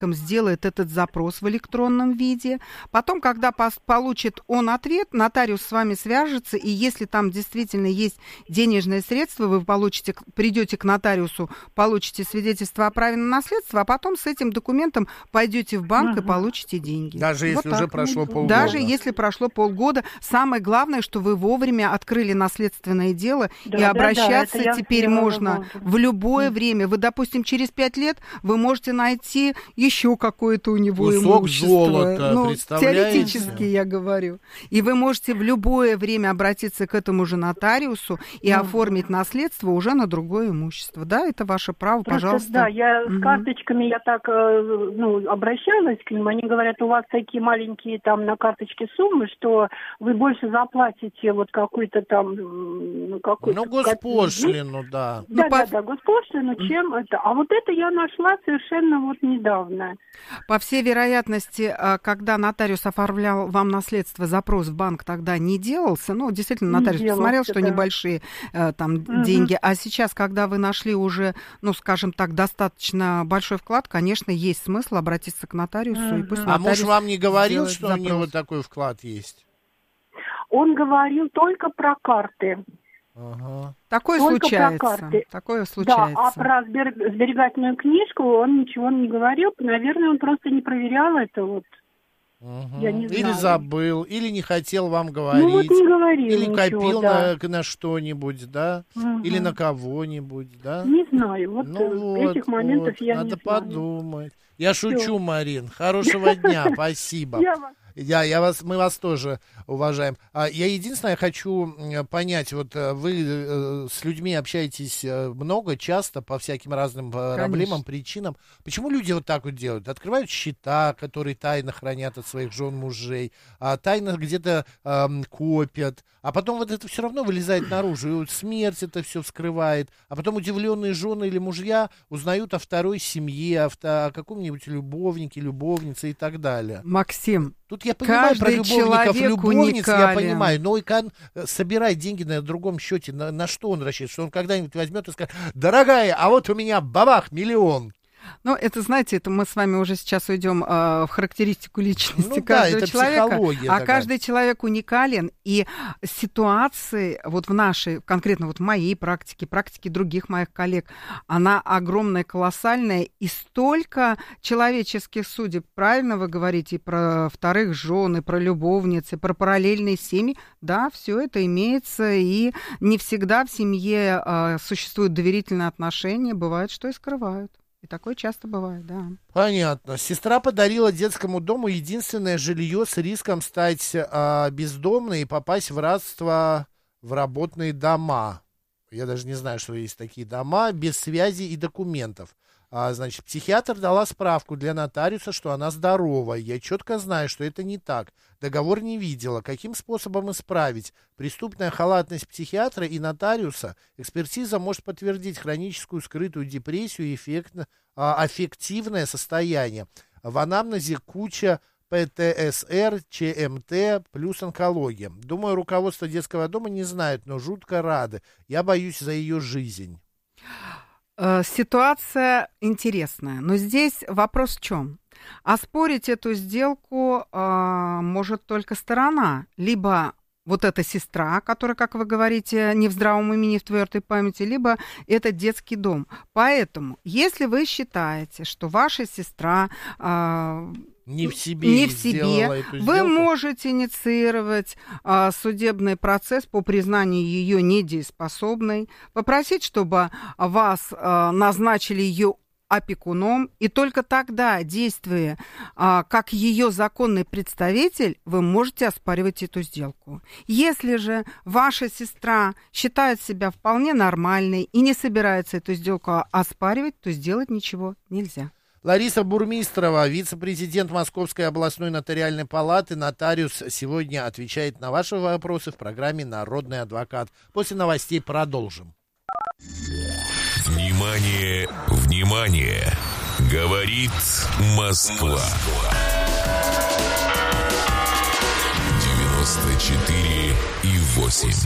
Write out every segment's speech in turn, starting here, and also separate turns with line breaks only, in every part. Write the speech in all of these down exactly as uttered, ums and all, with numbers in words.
сделает этот запрос в электронном виде. Потом, когда пос- получит он ответ, нотариус с вами свяжется, и если там действительно есть денежные средства, вы получите, придете к нотариусу, получите свидетельство о праве на наследство, а потом с этим документом пойдете в банк
Угу.
и получите деньги.
Даже если
вот
уже
так.
прошло полгода.
Даже если прошло полгода. Самое главное, что вы вовремя открыли наследственное дело,
Да,
и
да,
обращаться
да,
теперь можно в любое mm. время. Вы, допустим, через пять лет вы можете найти еще какое-то у него
кусок
имущество.
золота,
ну,
представляете?
Теоретически, я говорю. И вы можете в любое время обратиться к этому же нотариусу и mm. оформить наследство уже на другое имущество. Да, это ваше право,
Просто,
пожалуйста.
Да, я
mm-hmm.
с карточками я так ну, обращалась к ним. Они говорят, у вас такие маленькие там на карточке суммы, что вы больше заплатите вот какой-то там... Ну, какой-то,
ну госпошлину, да.
Да,
ну,
да,
по...
да, госпошлину, чем это. А вот это я нашла совершенно вот недавно.
По всей вероятности, когда нотариус оформлял вам наследство, запрос в банк тогда не делался. Ну, действительно, нотариус
делался,
посмотрел, что
да.
небольшие там угу. деньги. А сейчас, когда вы нашли уже, ну, скажем так, достаточно большой вклад, конечно, есть смысл обратиться к нотариусу.
Угу.
И пусть
а
нотариус
муж вам не говорил, что
запрос.
у него такой вклад есть?
Он говорил только про карты.
Ага.
Такое
только
случается.
Про карты.
Такое случается.
Да, а про сберегательную книжку он ничего не говорил. Наверное, он просто не проверял это вот.
Угу.
Я не
или
знаю.
забыл, или не хотел вам говорить.
Ну вот не говорил
или
ничего,
копил
да.
на, на что-нибудь, да?
Угу.
Или на кого-нибудь, да?
Не знаю, вот
ну
этих
вот,
моментов
вот,
я
надо
не знаю.
подумать. Я шучу,
Всё.
Марин. Хорошего дня, спасибо.
Я вас...
Я, я вас, мы вас тоже уважаем. А, я единственное хочу понять, вот вы э, с людьми общаетесь много, часто, по всяким разным Конечно. проблемам, причинам. Почему люди вот так вот делают? Открывают счета, которые тайно хранят от своих жен, мужей, а тайно где-то э, копят, а потом вот это все равно вылезает наружу, и вот смерть это все вскрывает, а потом удивленные жены или мужья узнают о второй семье, о, о каком-нибудь любовнике, любовнице и так далее.
Максим,
Тут я понимаю
каждый
про любовников, любовниц,
уникален.
я понимаю, но и кон, собирать деньги на другом счете, на, на что он рассчитывает? Что он когда-нибудь возьмет и скажет, дорогая, а вот у меня бабах, миллион.
Ну, это, знаете, это мы с вами уже сейчас уйдем э, в характеристику личности
ну,
каждого
да, это
человека.
психология
А
такая.
каждый человек уникален, и ситуации, вот в нашей, конкретно вот в моей практике, практике других моих коллег, она огромная, колоссальная, и столько человеческих судеб, правильно вы говорите, и про вторых жен, и про любовниц, и про параллельные семьи, да, все это имеется, и не всегда в семье э, существуют доверительные отношения, бывает, что и скрывают. И такое часто бывает, да.
Понятно. Сестра подарила детскому дому единственное жилье с риском стать а, бездомной и попасть в рабство в работные дома. Я даже не знаю, что есть такие дома, без связи и документов. А, значит, психиатр дала справку для нотариуса, что она здорова. Я четко знаю, что это не так. Договор не видела. Каким способом исправить? Преступная халатность психиатра и нотариуса. Экспертиза может подтвердить хроническую скрытую депрессию и эффектно, а, аффективное состояние. В анамнезе куча пэ тэ эс эр, че эм тэ плюс онкология. Думаю, руководство детского дома не знает, но жутко рады. Я боюсь за ее жизнь.
Ситуация интересная, но здесь вопрос в чем? Оспорить эту сделку э, может только сторона, либо вот эта сестра, которая, как вы говорите, не в здравом уме, не в твердой памяти, либо это детский дом. Поэтому, если вы считаете, что ваша сестра э,
не в себе,
не в себе, вы можете инициировать а, судебный процесс по признанию ее недееспособной, попросить, чтобы вас а, назначили ее опекуном, и только тогда, действуя а, как ее законный представитель, вы можете оспаривать эту сделку. Если же ваша сестра считает себя вполне нормальной и не собирается эту сделку оспаривать, то сделать ничего нельзя.
Лариса Бурмистрова, вице-президент Московской областной нотариальной палаты, нотариус, сегодня отвечает на ваши вопросы в программе «Народный адвокат». После новостей продолжим.
Внимание, внимание! Говорит Москва. девяносто четыре и восемь.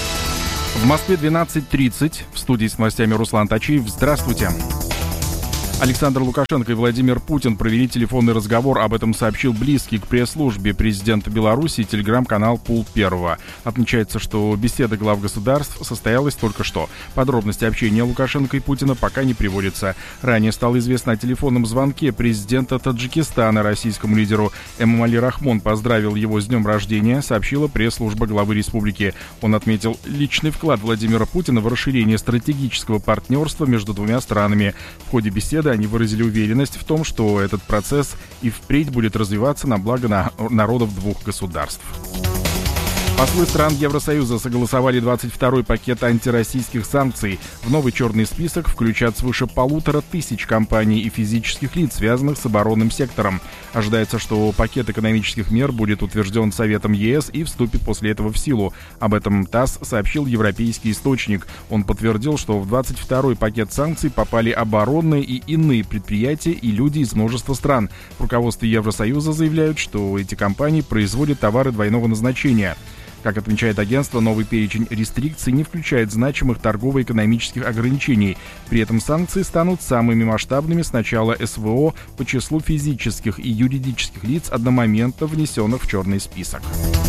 В Москве двенадцать тридцать. В студии с новостями Руслан Тачиев. Здравствуйте. Александр Лукашенко и Владимир Путин провели телефонный разговор. Об этом сообщил близкий к пресс-службе президента Беларуси телеграм-канал «Пул Первого». Отмечается, что беседа глав государств состоялась только что. Подробности общения Лукашенко и Путина пока не приводятся. Ранее стало известно о телефонном звонке президента Таджикистана российскому лидеру. Эмомали Рахмон поздравил его с днем рождения, сообщила пресс-служба главы республики. Он отметил личный вклад Владимира Путина в расширение стратегического партнерства между двумя странами. В ходе беседы они выразили уверенность в том, что этот процесс и впредь будет развиваться на благо на... народов двух государств. Послы стран Евросоюза согласовали двадцать второй пакет антироссийских санкций. В новый черный список включат свыше полутора тысяч компаний и физических лиц, связанных с оборонным сектором. Ожидается, что пакет экономических мер будет утвержден Советом ЕС и вступит после этого в силу. Об этом ТАСС сообщил европейский источник. Он подтвердил, что в двадцать второй пакет санкций попали оборонные и иные предприятия и люди из множества стран. В руководстве Евросоюза заявляют, что эти компании производят товары двойного назначения. Как отмечает агентство, новый перечень рестрикций не включает значимых торгово-экономических ограничений. При этом санкции станут самыми масштабными с начала СВО по числу физических и юридических лиц, одномоментно внесенных в черный список.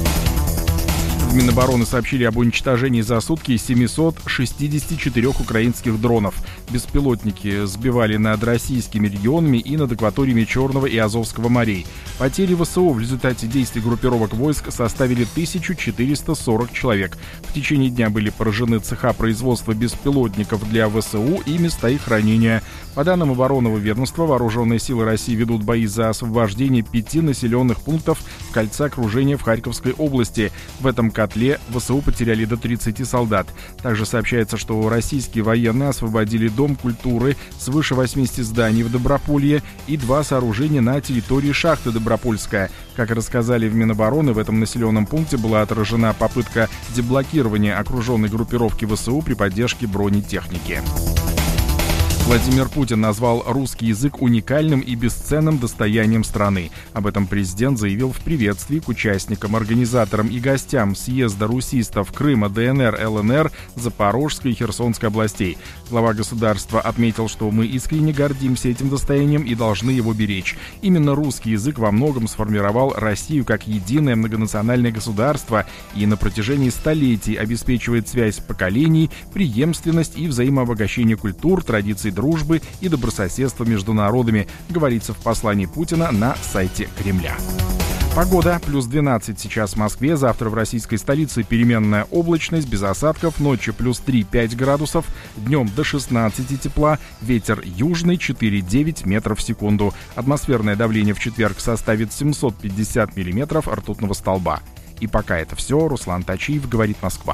В Минобороны сообщили об уничтожении за сутки семисот шестидесяти четырёх украинских дронов. Беспилотники сбивали над российскими регионами и над акваториями Черного и Азовского морей. Потери ВСУ в результате действий группировок войск составили тысячу четыреста сорок человек. В течение дня были поражены цеха производства беспилотников для ВСУ и места их хранения. По данным оборонного ведомства, вооруженные силы России ведут бои за освобождение пяти населенных пунктов в кольце окружения в Харьковской области. В этом котле ВСУ потеряли до тридцати солдат. Также сообщается, что российские военные освободили Дом культуры, свыше восьмидесяти зданий в Доброполье и два сооружения на территории шахты Добропольская. Как рассказали в Минобороны, в этом населенном пункте была отражена попытка деблокирования окруженной группировки ВСУ при поддержке бронетехники. Владимир Путин назвал русский язык уникальным и бесценным достоянием страны. Об этом президент заявил в приветствии к участникам, организаторам и гостям съезда русистов Крыма, ДНР, ЛНР, Запорожской и Херсонской областей. Глава государства отметил, что мы искренне гордимся этим достоянием и должны его беречь. Именно русский язык во многом сформировал Россию как единое многонациональное государство и на протяжении столетий обеспечивает связь поколений, преемственность и взаимообогащение культур, традиций дружбы и добрососедства между народами, говорится в послании Путина на сайте Кремля. Погода. Плюс двенадцать сейчас в Москве. Завтра в российской столице переменная облачность, без осадков. Ночью плюс три-пять градусов. Днем до шестнадцати тепла. Ветер южный четыре-девять метров в секунду. Атмосферное давление в четверг составит семьсот пятьдесят миллиметров ртутного столба. И пока это все. Руслан Тачиев, говорит Москва.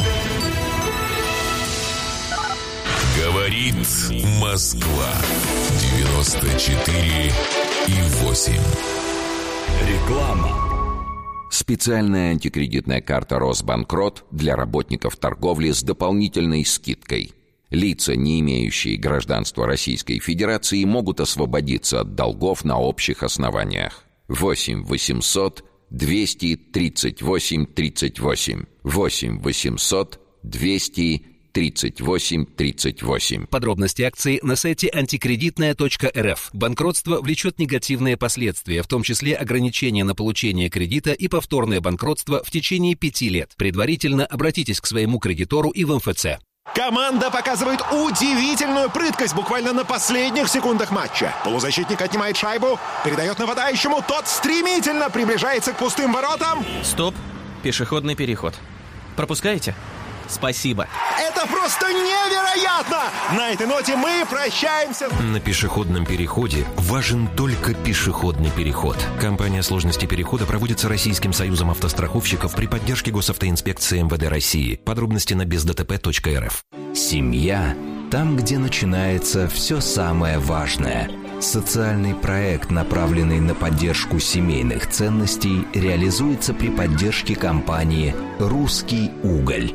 Говорит Москва. девяносто четыре и восемь.
Реклама. Специальная антикредитная карта «Росбанкрот» для работников торговли с дополнительной скидкой. Лица, не имеющие гражданства Российской Федерации, могут освободиться от долгов на общих основаниях. восемь восемьсот двести тридцать восемь тридцать восемь. восемь восемьсот двести тридцать восемь тридцать восемь.
Подробности акции на сайте антикредитная точка эр эф. Банкротство влечет негативные последствия, в том числе ограничения на получение кредита и повторное банкротство в течение пяти лет. Предварительно обратитесь к своему кредитору и в эм эф цэ.
Команда показывает удивительную прыткость буквально на последних секундах матча. Полузащитник отнимает шайбу, передает нападающему, тот стремительно приближается к пустым воротам.
Стоп, пешеходный переход. Пропускаете? Спасибо.
Это просто невероятно! На этой ноте мы прощаемся.
На пешеходном переходе важен только пешеходный переход. Компания «Сложности перехода» проводится Российским союзом автостраховщиков при поддержке Госавтоинспекции эм вэ дэ России. Подробности на без дэ тэ пэ точка эр эф.
Семья – там, где начинается все самое важное. Социальный проект, направленный на поддержку семейных ценностей, реализуется при поддержке компании «Русский уголь».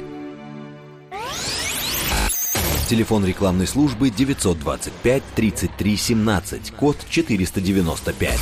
Телефон рекламной службы девятьсот двадцать пять тридцать три семнадцать, код четыреста девяносто пять.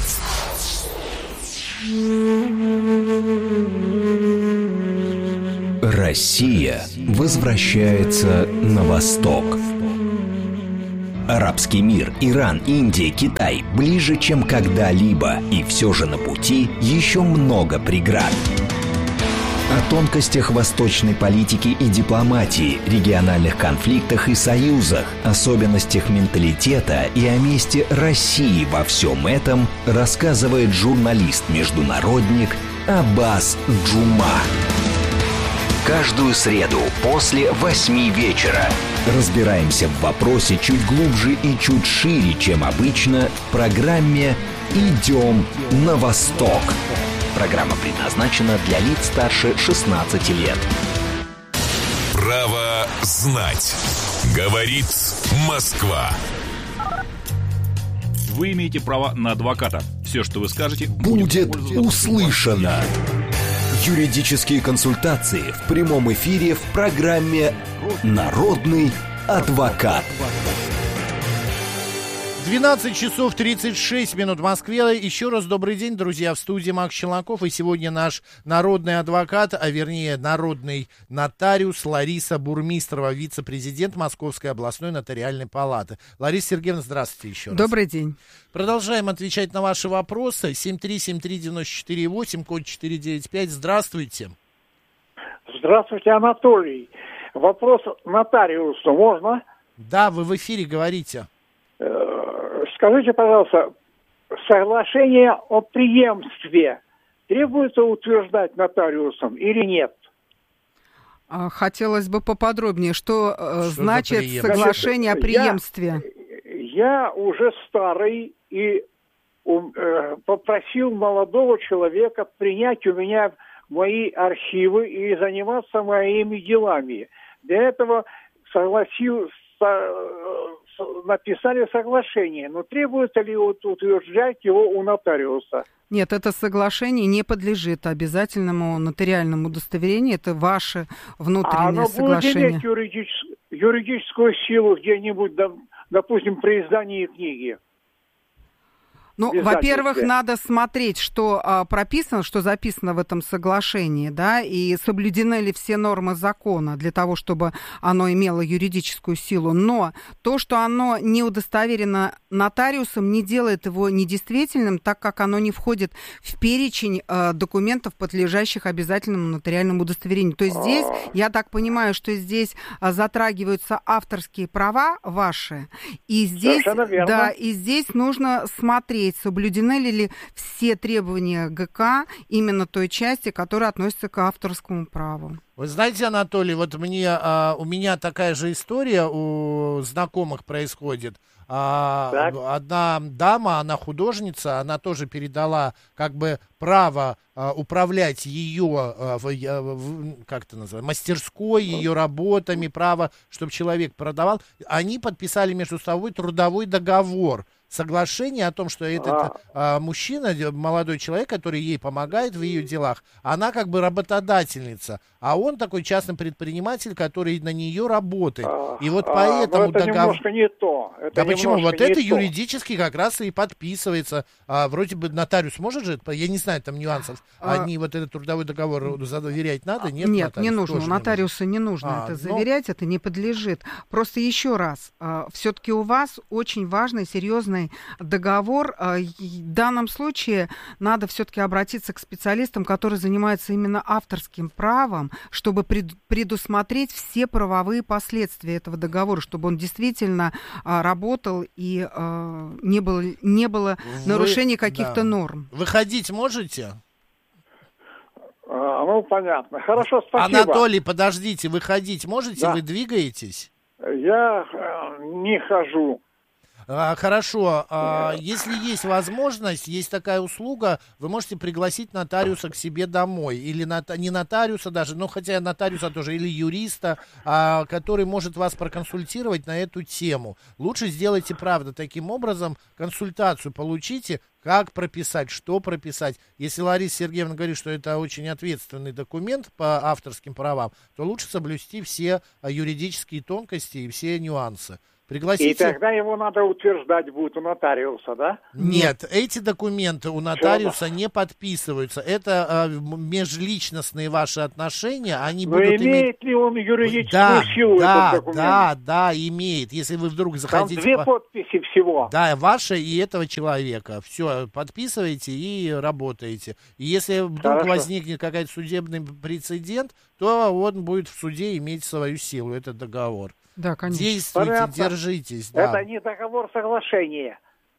Россия возвращается на восток. Арабский мир, Иран, Индия, Китай ближе, чем когда-либо. И все же на пути еще много преград. О тонкостях восточной политики и дипломатии, региональных конфликтах и союзах, особенностях менталитета и о месте России во всем этом рассказывает журналист-международник Аббас Джума. Каждую среду после восьми вечера разбираемся в вопросе чуть глубже и чуть шире, чем обычно, в программе «Идем на восток». Программа предназначена для лиц старше шестнадцати лет.
Право знать. Говорит Москва.
Вы имеете право на адвоката. Все, что вы скажете,
будет услышано. Юридические консультации в прямом эфире в программе «Народный адвокат».
двенадцать часов тридцать шесть минут в Москве. Еще раз добрый день, друзья, в студии Макс Челноков. И сегодня наш народный адвокат, а вернее народный нотариус Лариса Бурмистрова, вице-президент Московской областной нотариальной палаты. Лариса Сергеевна, здравствуйте еще раз.
Добрый день.
Продолжаем отвечать на ваши вопросы. семь три семь три девять четыре восемь, код четыре девять пять. Здравствуйте.
Здравствуйте, Анатолий. Вопрос нотариусу можно?
Да, вы в эфире говорите.
Скажите, пожалуйста, соглашение о преемстве требуется утверждать нотариусом или нет?
Хотелось бы поподробнее, что, что значит
Значит,
соглашение о преемстве?
Я, я уже старый и э, попросил молодого человека принять у меня мои архивы и заниматься моими делами. Для этого согласился, написали соглашение, но требуется ли утверждать его у нотариуса?
Нет, это соглашение не подлежит обязательному нотариальному удостоверению. Это ваше внутреннее
а
соглашение.
Оно будет иметь юридическую, юридическую силу где-нибудь, допустим, при издании книги?
Ну, во-первых, надо смотреть, что а, прописано, что записано в этом соглашении, да, и соблюдены ли все нормы закона для того, чтобы оно имело юридическую силу. Но то, что оно не удостоверено нотариусом, не делает его недействительным, так как оно не входит в перечень а, документов, подлежащих обязательному нотариальному удостоверению. То есть здесь, я так понимаю, что здесь а, затрагиваются авторские права ваши, и здесь, да, и здесь нужно смотреть, соблюдены ли все требования ГК именно той части, которая относится к авторскому праву.
Вы знаете, Анатолий, вот мне, а, у меня такая же история у знакомых происходит. А, одна дама, она художница, она тоже передала как бы право а, управлять ее, а, в, в, как это называется, мастерской, ее работами, право, чтобы человек продавал. Они подписали между собой трудовой договор. Соглашение о том, что этот а. А, мужчина, молодой человек, который ей помогает в ее делах, она как бы работодательница, а он такой частный предприниматель, который на нее работает. А, и вот а, поэтому
это договор... немножко не то. Это
да почему? Вот это
то.
Юридически как раз и подписывается. А, вроде бы нотариус может же, я не знаю там нюансов, а, они вот этот трудовой договор заверять надо? Нет,
нет, не нужно. У нотариуса не нужно а, это но... заверять, это не подлежит. Просто еще раз, а, все-таки у вас очень важный, серьезный договор. В данном случае надо все-таки обратиться к специалистам, которые занимаются именно авторским правом, чтобы предусмотреть все правовые последствия этого договора, чтобы он действительно работал и не было, не было Вы, нарушений каких-то да. норм.
Выходить можете?
А, ну, понятно. Хорошо, спасибо.
Анатолий, подождите, выходить можете? Да. Вы двигаетесь?
Я не хожу.
А, хорошо, а, если есть возможность, есть такая услуга, вы можете пригласить нотариуса к себе домой, или нота, не нотариуса даже, но хотя нотариуса тоже, или юриста, а, который может вас проконсультировать на эту тему. Лучше сделайте, правда, таким образом, консультацию получите, как прописать, что прописать. Если Лариса Сергеевна говорит, что это очень ответственный документ по авторским правам, то лучше соблюсти все юридические тонкости и все нюансы. Пригласите...
И тогда его надо утверждать будет у нотариуса, да?
Нет, эти документы у нотариуса не подписываются. Это э, межличностные ваши отношения, они
Но
будут
имеет
иметь...
ли он юридическую
да,
силу,
да,
этот документ?
Да, да, имеет. Если вы вдруг захотите...
Там две
по...
подписи всего.
Да, ваша и этого человека. Все, подписываете и работаете. И если вдруг
Хорошо.
возникнет какой-то судебный прецедент, то он будет в суде иметь свою силу, этот договор.
Да, конечно.
Действуйте,
Понятно.
держитесь. Да.
Это не договор, соглашение.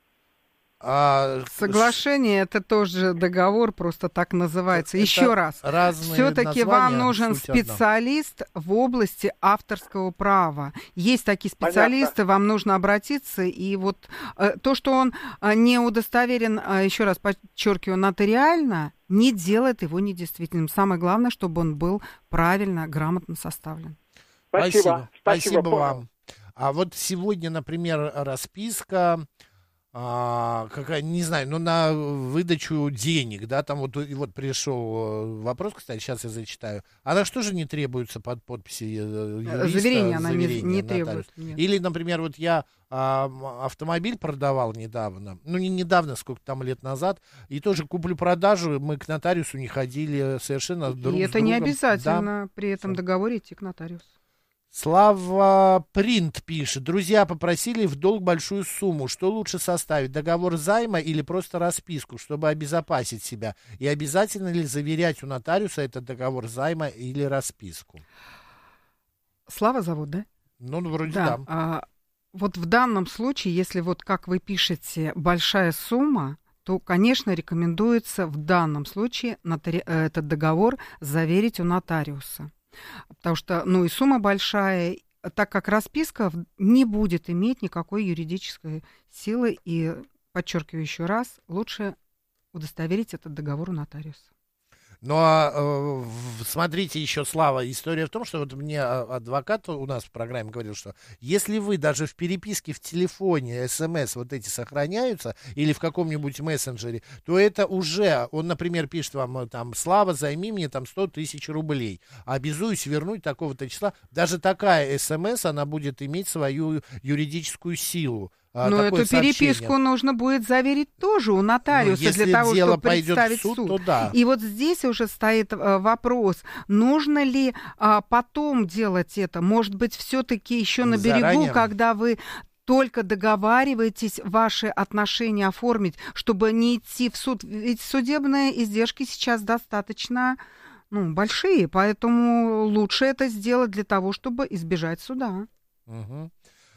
А,
Соглашение это тоже договор, просто так называется.
Это
Еще раз, все-таки вам нужен специалист одна. в области авторского права. Есть такие специалисты, Понятно. вам нужно обратиться. И вот э, то, что он э, не удостоверен, э, еще раз подчеркиваю, нотариально, не делает его недействительным. Самое главное, чтобы он был правильно, грамотно составлен.
Спасибо.
Спасибо,
Спасибо вам. А вот сегодня, например, расписка, а, какая, не знаю, ну, на выдачу денег, да, там вот, и вот пришел вопрос, кстати, сейчас я зачитаю. Она что же не требуется под подписи юриста?
Заверение она
заверение,
не, не требует. Нет.
Или, например, вот я а, автомобиль продавал недавно, ну, не недавно, сколько там лет назад, и тоже куплю-продажу, мы к нотариусу не ходили совершенно друг
И
с
это
другом.
не обязательно
Да.
при этом договоре идти к нотариусу.
Слава Принт пишет. Друзья попросили в долг большую сумму. Что лучше составить? Договор займа или просто расписку, чтобы обезопасить себя? И обязательно ли заверять у нотариуса этот договор займа или расписку?
Слава зовут, да?
Ну, вроде
да.
да.
А, вот в данном случае, если вот, как вы пишете, большая сумма, то, конечно, рекомендуется в данном случае нотари... этот договор заверить у нотариуса. Потому что, ну, и сумма большая, так как расписка не будет иметь никакой юридической силы. И, подчеркиваю еще раз, лучше удостоверить этот договор у нотариуса.
Но э, смотрите еще, Слава, история в том, что вот мне адвокат у нас в программе говорил, что если вы даже в переписке в телефоне, смс вот эти сохраняются или в каком-нибудь мессенджере, то это уже, он, например, пишет вам там: Слава, займи мне там сто тысяч рублей, обязуюсь вернуть такого-то числа. Даже такая смс, она будет иметь свою юридическую силу.
Но эту сообщение. переписку нужно будет заверить тоже у нотариуса,
ну,
для того, чтобы представить
в суд,
суд.
То да.
И вот здесь уже стоит э, вопрос, нужно ли э, потом делать это? Может быть, все-таки еще на берегу, Заранее. когда вы только договариваетесь ваши отношения оформить, чтобы не идти в суд. Ведь судебные издержки сейчас достаточно ну, большие, поэтому лучше это сделать для того, чтобы избежать суда.
Угу.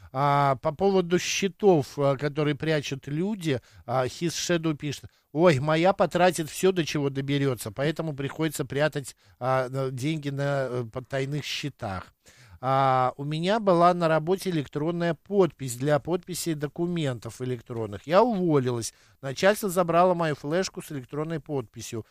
А, по поводу счетов, которые прячут люди, His Shadow пишет: ой, моя потратит все, до чего доберется, поэтому приходится прятать а, деньги на потайных счетах. А, у меня была на работе электронная подпись для подписи документов электронных. Я уволилась. Начальство забрало мою флешку с электронной подписью.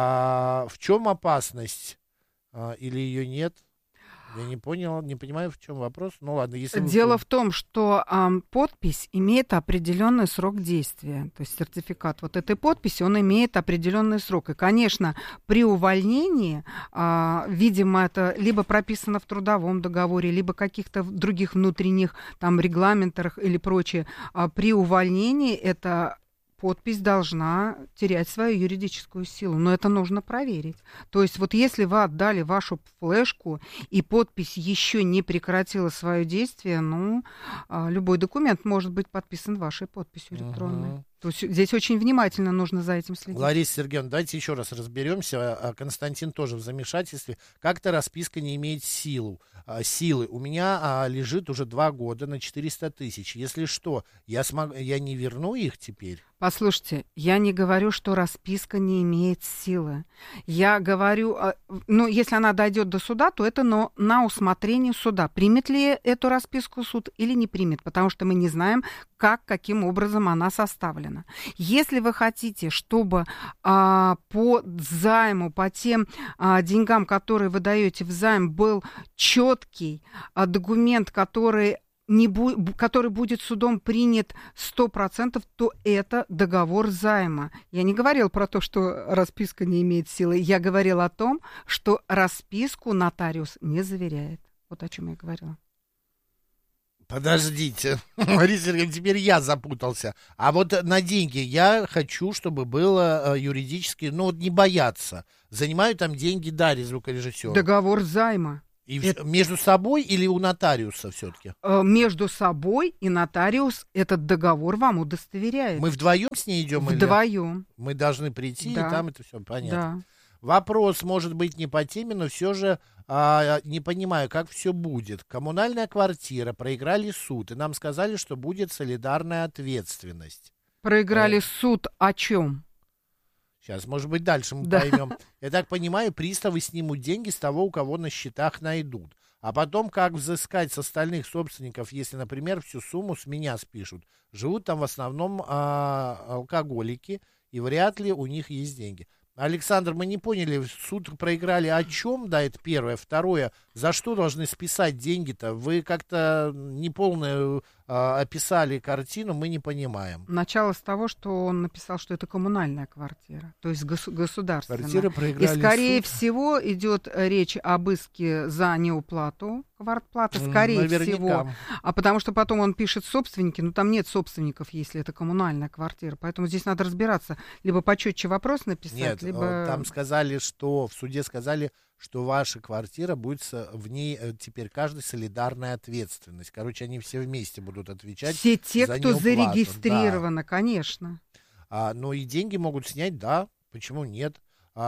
А, в чем опасность? А, или ее нет? Я не понял, не понимаю, в чем вопрос. Ну ладно, если
Дело
вы...
в том, что э, подпись имеет определенный срок действия. То есть сертификат вот этой подписи, он имеет определенный срок. И, конечно, при увольнении, э, видимо, это либо прописано в трудовом договоре, либо каких-то других внутренних там регламентах или прочее. А при увольнении это... подпись должна терять свою юридическую силу, но это нужно проверить. То есть вот если вы отдали вашу флешку и подпись еще не прекратила свое действие, ну, любой документ может быть подписан вашей подписью электронной. Uh-huh. То есть здесь очень внимательно нужно за этим следить.
Лариса Сергеевна, давайте еще раз разберемся. Константин тоже в замешательстве. Как-то расписка не имеет силу, силы. У меня лежит уже два года на четыреста тысяч. Если что, я, смог, я не верну их теперь?
Послушайте, я не говорю, что расписка не имеет силы. Я говорю, ну, если она дойдет до суда, то это но на усмотрение суда. Примет ли эту расписку суд или не примет, потому что мы не знаем, как, каким образом она составлена. Если вы хотите, чтобы а, по займу, по тем а, деньгам, которые вы даете в займ, был четкий а, документ, который Не бу- который будет судом принят сто процентов, то это договор займа. Я не говорила про то, что расписка не имеет силы. Я говорила о том, что расписку нотариус не заверяет. Вот о чем я говорила.
Подождите, Мария Сергеевна, теперь я запутался. А вот на деньги я хочу, чтобы было юридически, ну вот не бояться. Занимаю там деньги Дарья, звукорежиссер.
Договор займа.
И это... между собой или у нотариуса все-таки?
Между собой и нотариус этот договор вам удостоверяет.
Мы вдвоем с ней идем?
Вдвоем.
Или... Мы должны прийти, да. И там это все понятно.
Да.
Вопрос может быть не по теме, но все же а, не понимаю, как все будет. Коммунальная квартира, проиграли суд, и нам сказали, что будет солидарная ответственность.
Проиграли э... суд о чем?
Сейчас, может быть, дальше мы
да.
поймем. Я так понимаю, приставы снимут деньги с того, у кого на счетах найдут. А потом, как взыскать с остальных собственников, если, например, всю сумму с меня спишут? Живут там в основном а, алкоголики, и вряд ли у них есть деньги. Александр, мы не поняли, суд проиграли о чем, да, это первое. Второе, за что должны списать деньги-то? Вы как-то неполно э, описали картину, мы не понимаем.
Начало с того, что он написал, что это коммунальная квартира, то есть гос- государственная.
Квартиры проиграли
И, скорее
суд.
всего, идет речь об иске за неуплату квартплаты, скорее
Наверняка.
всего. А потому что потом он пишет собственники, но там нет собственников, если это коммунальная квартира. Поэтому здесь надо разбираться. Либо почетче вопрос написать,
нет,
либо...
там сказали, что в суде сказали, что ваша квартира будет, в ней теперь каждый солидарная ответственность. Короче, они все вместе будут отвечать.
Все те,
за
кто
неуплату.
зарегистрировано,
да.
Конечно.
А, но и деньги могут снять, да, почему нет?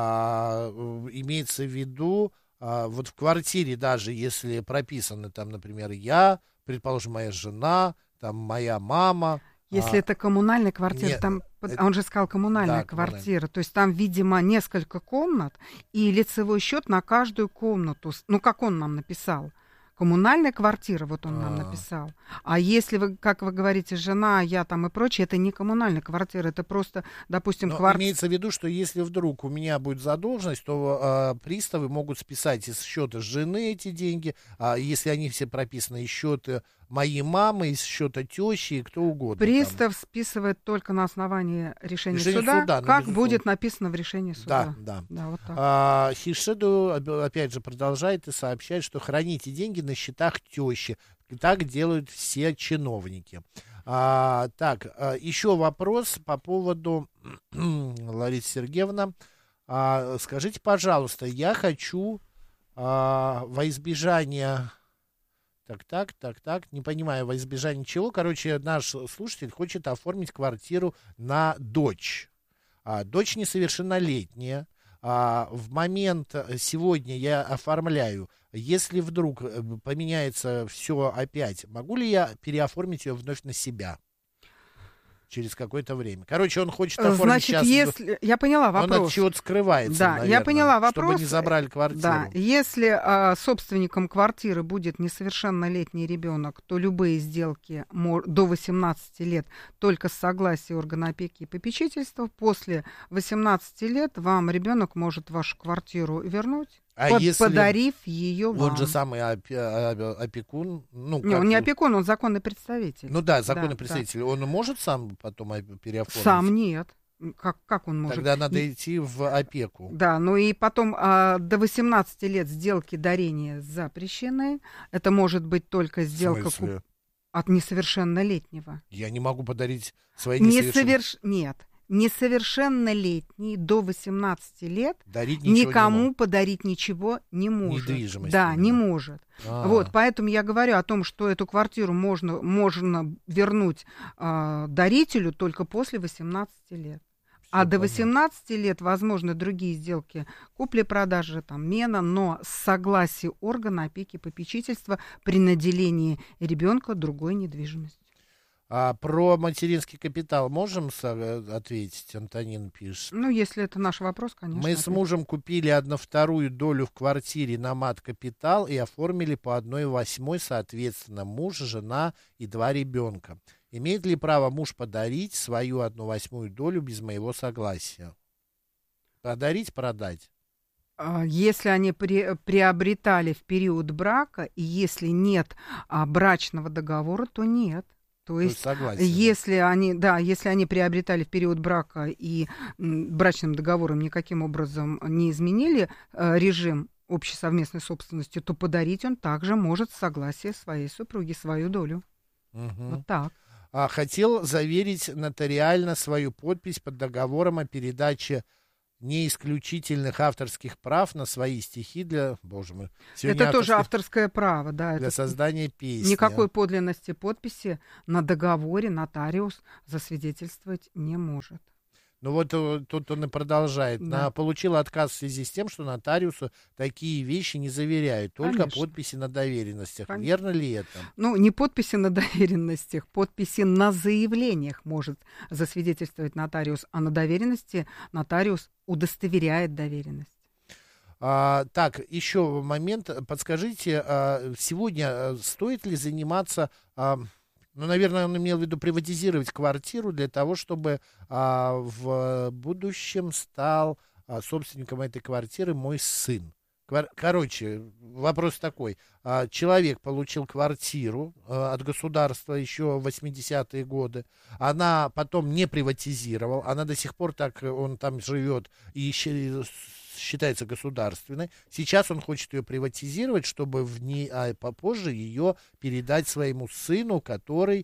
А, имеется в виду, а, вот в квартире даже, если прописаны там, например, я, предположим, моя жена, там моя мама...
Если а, это коммунальная квартира,
нет,
там,
это,
он же сказал коммунальная
да,
квартира,
коммунальная.
То есть там, видимо, несколько комнат и лицевой счет на каждую комнату. Ну, как он нам написал. Коммунальная квартира, вот он А-а-а. нам написал. А если вы, как вы говорите, жена, я там и прочее, это не коммунальная квартира, это просто, допустим, квартира.
Имеется в виду, что если вдруг у меня будет задолженность, то э, приставы могут списать из счета жены эти деньги, а если они все прописаны из счета моей мамы, из счета тещи и кто угодно.
Пристав
там.
списывает только на основании решения,
решение
суда,
суда,
как будет написано в решении суда.
Да, да.
да вот так.
А, Хишеду, опять же, продолжает и сообщает, что храните деньги на счетах тещи. Так делают все чиновники. А, так, а, еще вопрос по поводу Ларисы Сергеевна. А, скажите, пожалуйста, я хочу а, во избежание... Так, так, так, так, не понимаю, во избежание чего. Короче, наш слушатель хочет оформить квартиру на дочь. А, дочь несовершеннолетняя. А, в момент сегодня я оформляю. Если вдруг поменяется все опять, могу ли я переоформить ее вновь на себя? Через какое-то время. Короче, он хочет оформить
Значит,
сейчас...
если... Я поняла вопрос.
Он от чего-то скрывается,
да,
наверное,
я поняла вопрос.
Чтобы не забрали квартиру.
Да, если а, собственником квартиры будет несовершеннолетний ребенок, то любые сделки до восемнадцати лет только с согласия органа опеки и попечительства. После восемнадцати лет вам ребенок может вашу квартиру вернуть.
А
Под,
если
подарив ее вам.
Он же самый опекун. Ну,
не, он не опекун, он законный представитель.
Ну да, законный
да,
представитель.
Да.
Он может сам потом переоформить?
Сам нет. Как, как он может?
Тогда надо идти в опеку.
Да, ну и потом а, до восемнадцати лет сделки дарения запрещены. Это может быть только сделка куп... от несовершеннолетнего.
Я не могу подарить свои
несовершеннолетние. Несоверш... Нет. Несовершеннолетний до восемнадцати лет никому
не
подарить ничего не может.
Недвижимость.
Да,
именно.
не может.
А-а-а.
Вот, поэтому я говорю о том, что эту квартиру можно, можно вернуть э, дарителю только после восемнадцати лет. Все а понятно. До восемнадцати лет возможны другие сделки купли-продажи, там, мена, но с согласия органа опеки и попечительства при наделении ребенка другой недвижимостью.
А про материнский капитал можем ответить? Антонин пишет.
Ну, если это наш вопрос, конечно.
Мы с мужем купили одну вторую долю в квартире на мат-капитал и оформили по одной восьмой, соответственно, муж, жена и два ребенка. Имеет ли право муж подарить свою одну восьмую долю без моего согласия? Подарить, продать?
Если они при, приобретали в период брака, и если нет а, брачного договора, то нет. То есть,
согласен,
если да. они, да, если они приобретали в период брака и м, брачным договором никаким образом не изменили э, режим общей совместной собственностью, то подарить он также может с согласия своей супруги свою долю.
Угу.
Вот так.
А, хотел заверить нотариально свою подпись под договором о передаче неисключительных авторских прав на свои стихи для... Боже мой.
Это тоже авторское право, да.
Для
это...
создания песни.
Никакой подлинности подписи на договоре нотариус засвидетельствовать не может.
Ну вот тут он и продолжает.
Да.
На, получил отказ в связи с тем, что нотариусу такие вещи не заверяют, только
Конечно.
подписи на доверенностях.
Конечно.
Верно ли это?
Ну, не подписи на доверенностях, подписи на заявлениях может засвидетельствовать нотариус, а на доверенности нотариус удостоверяет доверенность.
А, так, еще момент. Подскажите, а, сегодня стоит ли заниматься... А, Ну, наверное, он имел в виду приватизировать квартиру для того, чтобы а, в будущем стал а, собственником этой квартиры мой сын. Квар... Короче, вопрос такой. А, человек получил квартиру а, от государства еще в восьмидесятые годы. Она потом не приватизировал. Она до сих пор так, он там живет и считается государственной. Сейчас он хочет ее приватизировать, чтобы в ней, а попозже ее передать своему сыну, который,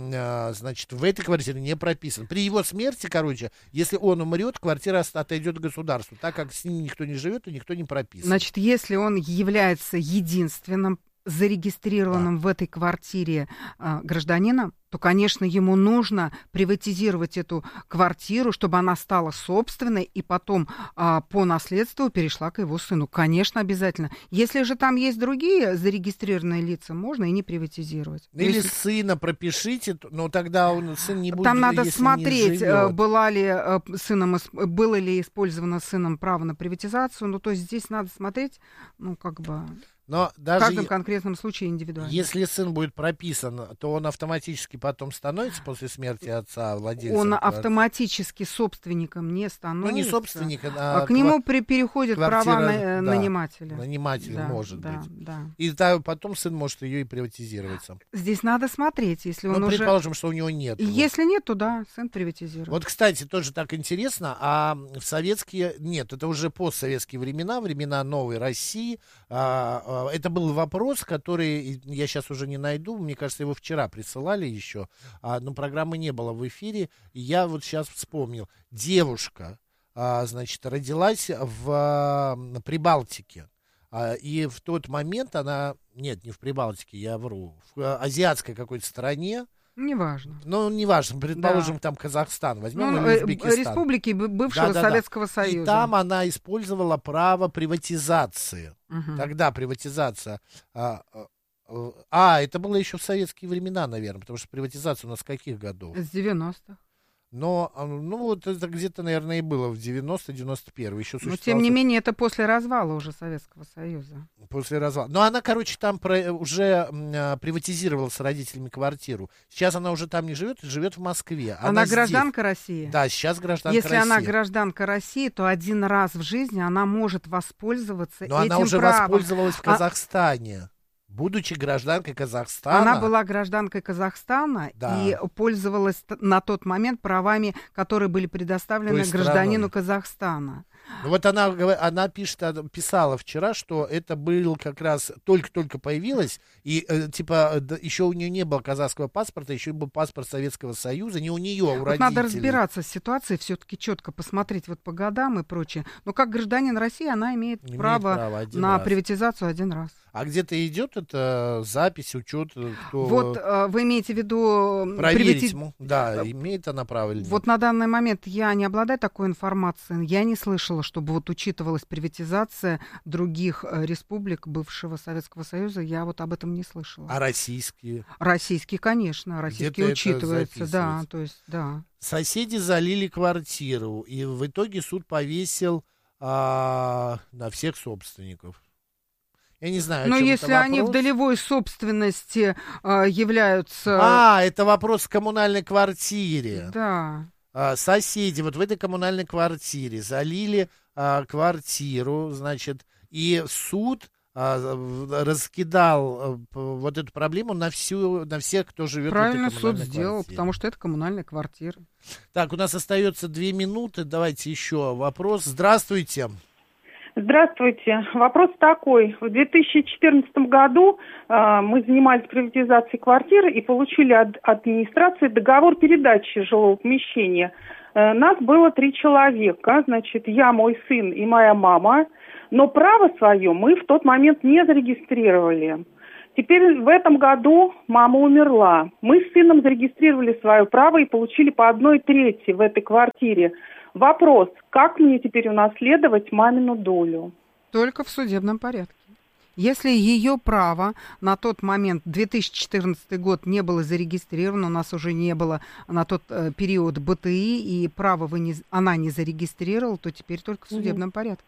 а, значит, в этой квартире не прописан. При его смерти, короче, если он умрет, квартира отойдет государству, так как с ним никто не живет и никто не прописан.
Значит, если он является единственным зарегистрированным да. в этой квартире а, гражданином, то, конечно, ему нужно приватизировать эту квартиру, чтобы она стала собственной и потом а, по наследству перешла к его сыну. Конечно, обязательно. Если же там есть другие зарегистрированные лица, можно и не приватизировать.
Или
если...
сына пропишите, но тогда он, сын не будет,
там надо
если
смотреть,
не живет.
Была ли, сыном, было ли использовано сыном право на приватизацию. Ну, то есть здесь надо смотреть, ну, как бы...
Но даже
в каждом конкретном случае индивидуально.
Если сын будет прописан, то он автоматически потом становится после смерти отца владельцем?
Он автоматически собственником не становится.
Ну, не собственником, а...
а к нему при, переходят
квартира,
права на,
да,
нанимателя.
Наниматель,
да,
может
да,
быть.
Да.
И да, потом сын может ее и приватизировать сам.
Здесь надо смотреть, если он
ну,
уже...
предположим, что у него нет.
Если нет, то да, сын приватизирует.
Вот, кстати, тоже так интересно, а в советские... Нет, это уже постсоветские времена, времена новой России. А, а, это был вопрос, который я сейчас уже не найду, мне кажется, его вчера присылали еще, а, но программы не было в эфире, и я вот сейчас вспомнил. Девушка, а, значит, родилась в а, Прибалтике, а, и в тот момент она, нет, не в Прибалтике, я вру, в а, азиатской какой-то стране,
Неважно.
Ну, неважно, предположим, да. там Казахстан, возьмем, ну, или Узбекистан.
Республики бывшего
да, да,
Советского
да.
Союза.
И там она использовала право приватизации.
Угу.
Тогда приватизация... А, а, а, это было еще в советские времена, наверное, потому что приватизация у нас с каких годов?
С девяностых.
Но, ну, вот это где-то, наверное, и было в девяносто-девяносто первом. Еще
Но, тем не менее, это после развала уже Советского Союза.
После развала. Но она, короче, там про, уже м, приватизировала с родителями квартиру. Сейчас она уже там не живет, живет в Москве.
Она,
она
гражданка России?
Да, сейчас гражданка
Если
России.
Если она гражданка России, то один раз в жизни она может воспользоваться
Но
этим
она уже
правом.
воспользовалась в Казахстане. А... Будучи гражданкой Казахстана.
Она была гражданкой Казахстана да. и пользовалась на тот момент правами, которые были предоставлены гражданину страной. Казахстана.
Ну вот она, она пишет, писала вчера, что это был как раз только-только появилось, и э, типа еще у нее не было казахского паспорта, еще был паспорт Советского Союза, не у нее, а у
вот
родителей.
Надо разбираться с ситуацией, все-таки четко посмотреть вот по годам и прочее. Но как гражданин России она имеет, имеет право, право на раз. приватизацию один раз.
А где-то идет это запись, учет? Кто...
Вот э, вы имеете в виду...
Проверить, привати... да, имеет она право или нет?
Вот на данный момент я не обладаю такой информацией, я не слышала, чтобы вот учитывалась приватизация других э, республик бывшего Советского Союза, я вот об этом не слышала.
А российские?
Российские, конечно, российские где-то учитываются, да, то есть, да.
Соседи залили квартиру, и в итоге суд повесил а, на всех собственников. Я не знаю,
но
о чем
если
это
они в долевой собственности э, являются...
А, это вопрос в коммунальной квартире.
Да.
А, соседи вот в этой коммунальной квартире залили а, квартиру, значит, и суд а, раскидал а, вот эту проблему на всю, на всех, кто живет
Правильно
в этой коммунальной
суд сделал,
квартире.
потому что это коммунальная квартира.
Так, у нас остается две минуты. Давайте еще вопрос. Здравствуйте.
Здравствуйте. Вопрос такой. В две тысячи четырнадцатом году э, мы занимались приватизацией квартиры и получили от администрации договор передачи жилого помещения. Э, нас было три человека, значит, я, мой сын и моя мама, но право свое мы в тот момент не зарегистрировали. Теперь в этом году мама умерла. Мы с сыном зарегистрировали свое право и получили по одной трети в этой квартире. Вопрос, как мне теперь унаследовать мамину долю?
Только в судебном порядке. Если ее право на тот момент, две тысячи четырнадцатый год, не было зарегистрировано, у нас уже не было на тот э, период БТИ, и право вы не, она не зарегистрировала, то теперь только в судебном угу. порядке.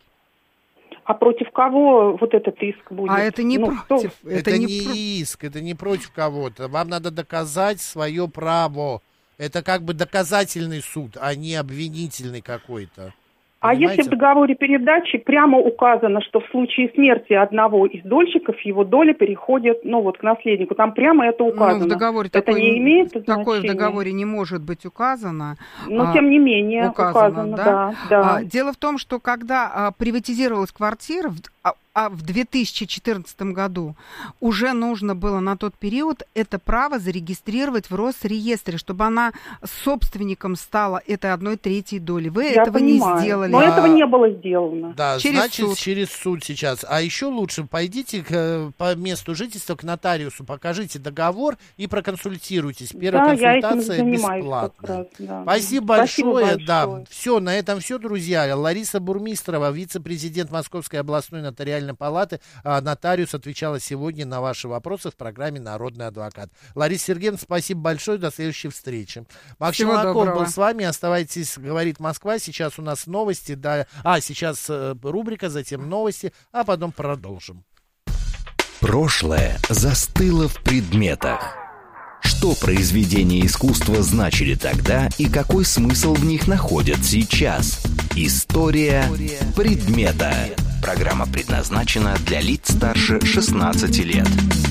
А против кого вот этот иск будет?
А это не ну, против.
Кто? Это, это не, не про... иск, это не против кого-то. Вам надо доказать свое право. Это как бы доказательный суд, а не обвинительный какой-то.
А понимаете? Если в договоре передачи прямо указано, что в случае смерти одного из дольщиков его доля переходит, ну вот, к наследнику, там прямо это указано.
Ну, в договоре
это
такое,
не имеет
такое
значения?
В договоре не может быть указано.
Но
а,
тем не менее
указано,
указано,
да?
да. да.
А, дело в том, что когда а, приватизировалась квартира, а, а в две тысячи четырнадцатом году уже нужно было на тот период это право зарегистрировать в Росреестре, чтобы она собственником стала этой одной третьей доли. Вы
Я
этого
понимаю,
не сделали.
Но а, этого не было сделано.
Да,
через
значит,
суд.
через суд сейчас. А еще лучше пойдите к, по месту жительства к нотариусу, покажите договор и проконсультируйтесь. Первая
да,
консультация бесплатная.
Раз, да.
Спасибо большое.
Спасибо
да.
большое.
Все, на этом все, друзья. Лариса Бурмистрова, вице-президент Московской областной нотариальной палаты, нотариус, отвечала сегодня на ваши вопросы в программе «Народный адвокат». Лариса Сергеевна, спасибо большое. До следующей встречи. Максим Лаков был с вами. Оставайтесь, говорит Москва. Сейчас у нас новости. Да. А, сейчас э, рубрика, затем новости, а потом продолжим.
Прошлое застыло в предметах. Что произведения искусства значили тогда и какой смысл в них находят сейчас? История предмета. Программа предназначена для лиц старше шестнадцати лет.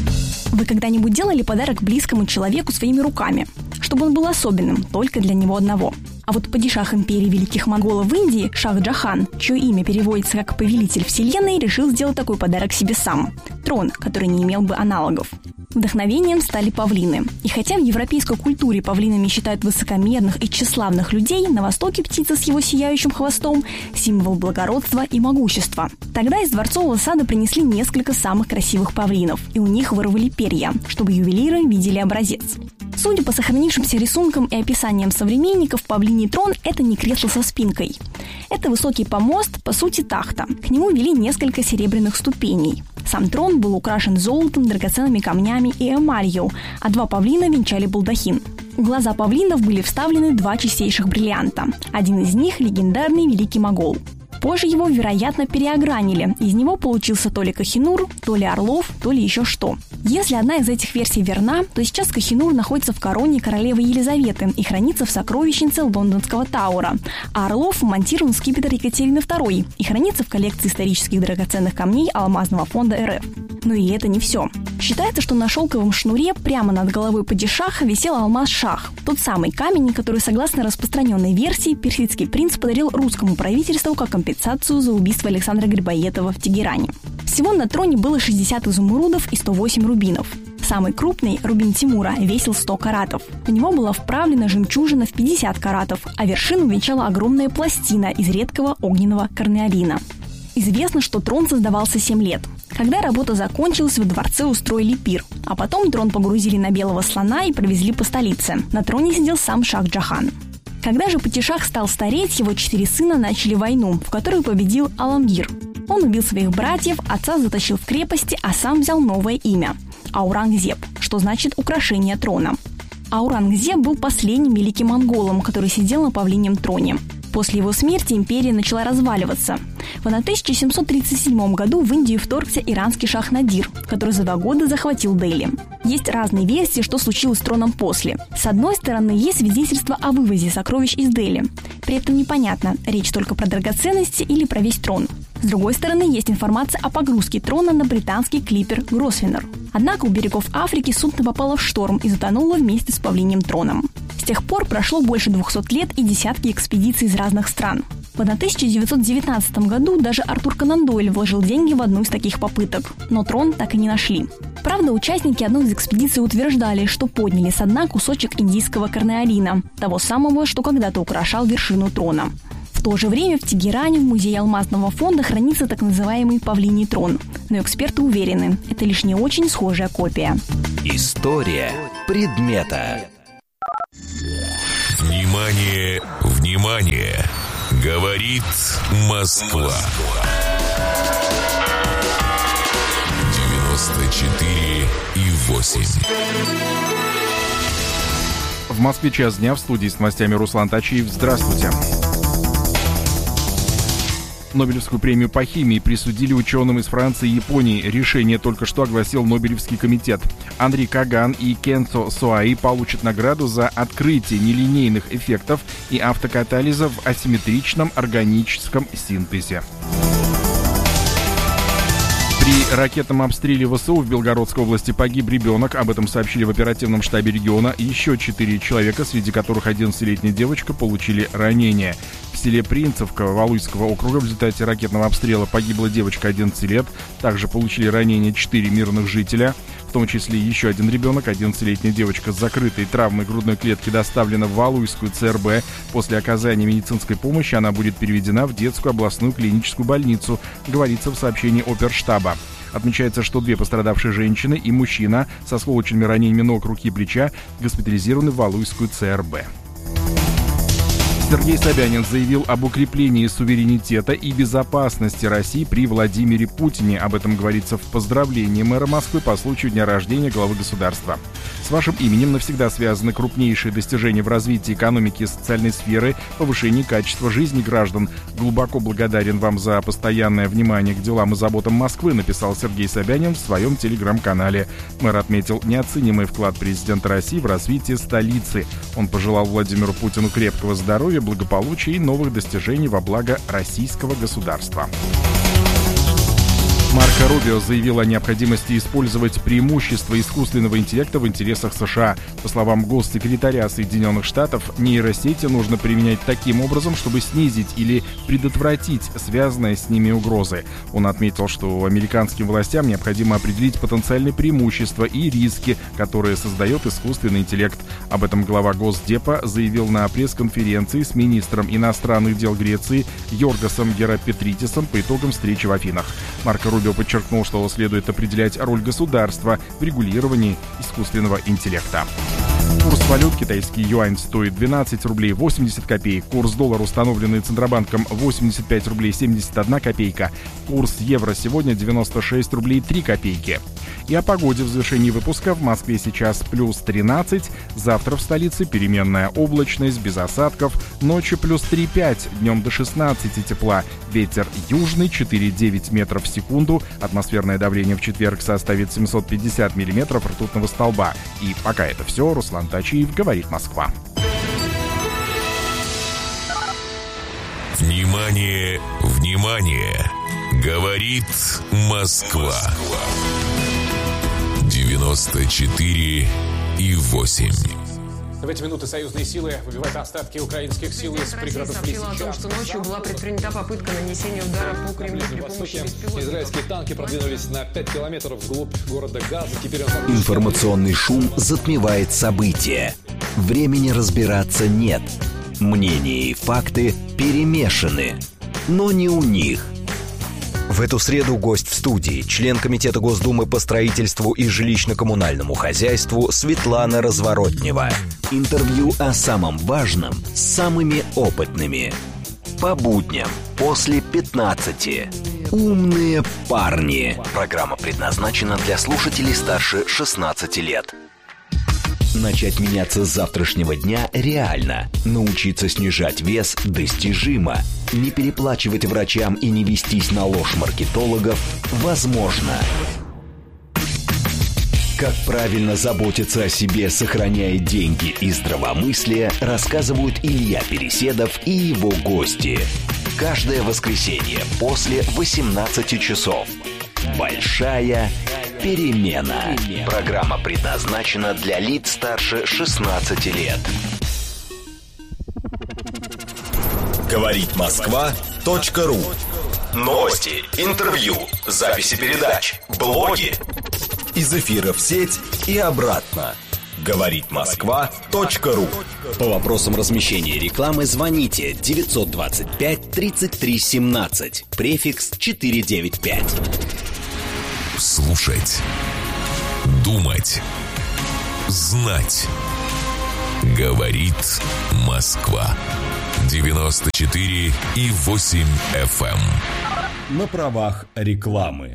Вы когда-нибудь делали подарок близкому человеку своими руками, чтобы он был особенным только для него одного? А вот падишах империи великих монголов в Индии, Шах Джахан, чье имя переводится как «повелитель вселенной», решил сделать такой подарок себе сам – трон, который не имел бы аналогов. Вдохновением стали павлины. И хотя в европейской культуре павлинами считают высокомерных и тщеславных людей, на Востоке птица с его сияющим хвостом – символ благородства и могущества. Тогда из дворцового сада принесли несколько самых красивых павлинов, и у них вырвали перья, чтобы ювелиры видели образец. Судя по сохранившимся рисункам и описаниям современников, павлиний трон – это не кресло со спинкой. Это высокий помост, по сути тахта. К нему вели несколько серебряных ступеней. Сам трон был украшен золотом, драгоценными камнями и эмалью, а два павлина венчали балдахин. В глаза павлинов были вставлены два чистейших бриллианта. Один из них – легендарный Великий Могол. Позже его, вероятно, переогранили. Из него получился то ли Кохинур, то ли Орлов, то ли еще что. Если одна из этих версий верна, то сейчас Кохинур находится в короне королевы Елизаветы и хранится в сокровищнице лондонского Тауэра, а Орлов вмонтирован в скипетр Екатерины второй и хранится в коллекции исторических драгоценных камней Алмазного фонда РФ. Но и это не все. Считается, что на шелковом шнуре прямо над головой падишаха висел алмаз-шах, тот самый камень, который, согласно распространенной версии, персидский принц подарил русскому правительству как компенсацию за убийство Александра Грибоедова в Тегеране. Всего на троне было шестьдесят изумрудов и сто восемь рубинов. Самый крупный, рубин Тимура, весил сто каратов. В него была вправлена жемчужина в пятьдесят каратов, а вершину венчала огромная пластина из редкого огненного корнеолина. Известно, что трон создавался семь лет. Когда работа закончилась, во дворце устроили пир, а потом трон погрузили на белого слона и провезли по столице. На троне сидел сам Шах Джахан. Когда же Падишах стал стареть, его четыре сына начали войну, в которой победил Аламгир. Он убил своих братьев, отца затащил в крепости, а сам взял новое имя – Аурангзеб, что значит «украшение трона». Аурангзеб был последним великим монголом, который сидел на павлиньем троне. После его смерти империя начала разваливаться. В тысяча семьсот тридцать седьмом году в Индию вторгся иранский шах Надир, который за два года захватил Дели. Есть разные версии, что случилось с троном после. С одной стороны, есть свидетельство о вывозе сокровищ из Дели. При этом непонятно, речь только про драгоценности или про весь трон. С другой стороны, есть информация о погрузке трона на британский клипер Гросвеннер. Однако у берегов Африки судно попало в шторм и затонуло вместе с павлиньим троном. С тех пор прошло больше двухсот лет и десятки экспедиций из разных стран. В тысяча девятьсот девятнадцатом году даже Артур Конан Дойль вложил деньги в одну из таких попыток, но трон так и не нашли. Правда, участники одной из экспедиций утверждали, что подняли со дна кусочек индийского корнеолина, того самого, что когда-то украшал вершину трона. В то же время в Тегеране в музее алмазного фонда хранится так называемый павлиний трон. Но эксперты уверены, это лишь не очень схожая копия.
История предмета.
Внимание, внимание! Говорит Москва. девяносто четыре и восемь.
В Москве час дня, в студии с новостями Руслан Тачиев. Здравствуйте. Нобелевскую премию по химии присудили ученым из Франции и Японии. Решение только что огласил Нобелевский комитет. Анри Каган и Кенцо Суаи получат награду за открытие нелинейных эффектов и автокатализа в асимметричном органическом синтезе. При ракетном обстреле ВСУ в Белгородской области погиб ребенок. Об этом сообщили в оперативном штабе региона. Еще четыре человека, среди которых одиннадцатилетняя девочка, получили ранения. В селе Принцевка Валуйского округа в результате ракетного обстрела погибла девочка одиннадцати лет. Также получили ранения четыре мирных жителя, в том числе еще один ребенок. одиннадцатилетняя девочка с закрытой травмой грудной клетки доставлена в Валуйскую ЦРБ. После оказания медицинской помощи она будет переведена в детскую областную клиническую больницу, говорится в сообщении оперштаба. Отмечается, что две пострадавшие женщины и мужчина со осколочными ранениями ног, руки и плеча госпитализированы в Валуйскую ЦРБ. Сергей Собянин заявил об укреплении суверенитета и безопасности России при Владимире Путине. Об этом говорится в поздравлении мэра Москвы по случаю дня рождения главы государства. С вашим именем навсегда связаны крупнейшие достижения в развитии экономики и социальной сферы, повышении качества жизни граждан. Глубоко благодарен вам за постоянное внимание к делам и заботам Москвы, написал Сергей Собянин в своем телеграм-канале. Мэр отметил неоценимый вклад президента России в развитие столицы. Он пожелал Владимиру Путину крепкого здоровья, благополучия и новых достижений во благо российского государства. Марко Рубио заявил о необходимости использовать преимущества искусственного интеллекта в интересах США. По словам госсекретаря Соединенных Штатов, нейросети нужно применять таким образом, чтобы снизить или предотвратить связанные с ними угрозы. Он отметил, что американским властям необходимо определить потенциальные преимущества и риски, которые создает искусственный интеллект. Об этом глава Госдепа заявил на пресс-конференции с министром иностранных дел Греции Йоргосом Герапетритисом по итогам встречи в Афинах. Марко Рубио подчеркнул, что следует определять роль государства в регулировании искусственного интеллекта. Курс валют: китайский юань стоит двенадцать рублей восемьдесят копеек. Курс доллара, установленный Центробанком, восемьдесят пять рублей семьдесят одна копейка. Курс евро сегодня девяносто шесть рублей три копейки. И о погоде в завершении выпуска. В Москве сейчас плюс тринадцать. Завтра в столице переменная облачность, без осадков. Ночью плюс три-пять. Днем до шестнадцати тепла. Ветер южный четыре-девять метров в секунду. Атмосферное давление в четверг составит семьсот пятьдесят миллиметров ртутного столба. И пока это все. Руслан Тачиев, говорит Москва.
Внимание, внимание! Говорит Москва. девяносто четыре и восемь.
В эти минуты союзные силы выбивают остатки украинских сил из пригородов
сообщила о том, что ночью была предпринята попытка нанесения удара по Кремлю при помощи беспилотников.
Израильские танки продвинулись на пять километров вглубь города Газа. Теперь он...
Информационный шум затмевает события. Времени разбираться нет. Мнения и факты перемешаны. Но не у них. В эту среду гость в студии, член Комитета Госдумы по строительству и жилищно-коммунальному хозяйству Светлана Разворотнева. Интервью о самом важном с самыми опытными. По будням после пятнадцати. Умные парни. Программа предназначена для слушателей старше шестнадцати лет. Начать меняться с завтрашнего дня реально. Научиться снижать вес достижимо. Не переплачивать врачам и не вестись на ложь маркетологов возможно. Как правильно заботиться о себе, сохраняя деньги и здравомыслие, рассказывают Илья Переседов и его гости. Каждое воскресенье после восемнадцати часов. Большая перемена. Программа предназначена для лиц старше шестнадцати лет.
Говорит Москва. .ру. Новости, интервью, записи передач, блоги. Из эфира в сеть и обратно. Говорит Москва. .ру.
По вопросам размещения рекламы звоните девятьсот двадцать пять тридцать три семнадцать, префикс четыреста девяносто пять.
Слушать, думать, знать. Говорит Москва. девяносто четыре и восемь эф эм.
На правах рекламы.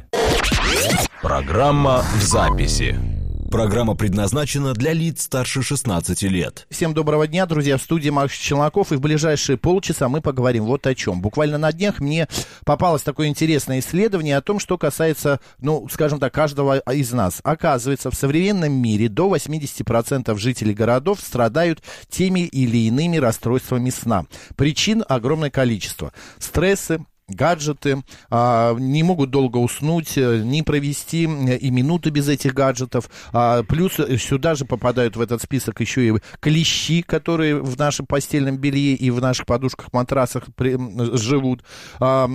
Программа в записи. Программа предназначена для лиц старше шестнадцати лет.
Всем доброго дня, друзья, в студии Макс Челноков, и в ближайшие полчаса мы поговорим вот о чем. Буквально на днях мне попалось такое интересное исследование о том, что касается, ну, скажем так, каждого из нас. Оказывается, в современном мире до восемьдесят процентов жителей городов страдают теми или иными расстройствами сна. Причин огромное количество. Стрессы, гаджеты, а, не могут долго уснуть, не провести и минуты без этих гаджетов. А, плюс сюда же попадают в этот список еще и клещи, которые в нашем постельном белье и в наших подушках-матрасах при, живут. А,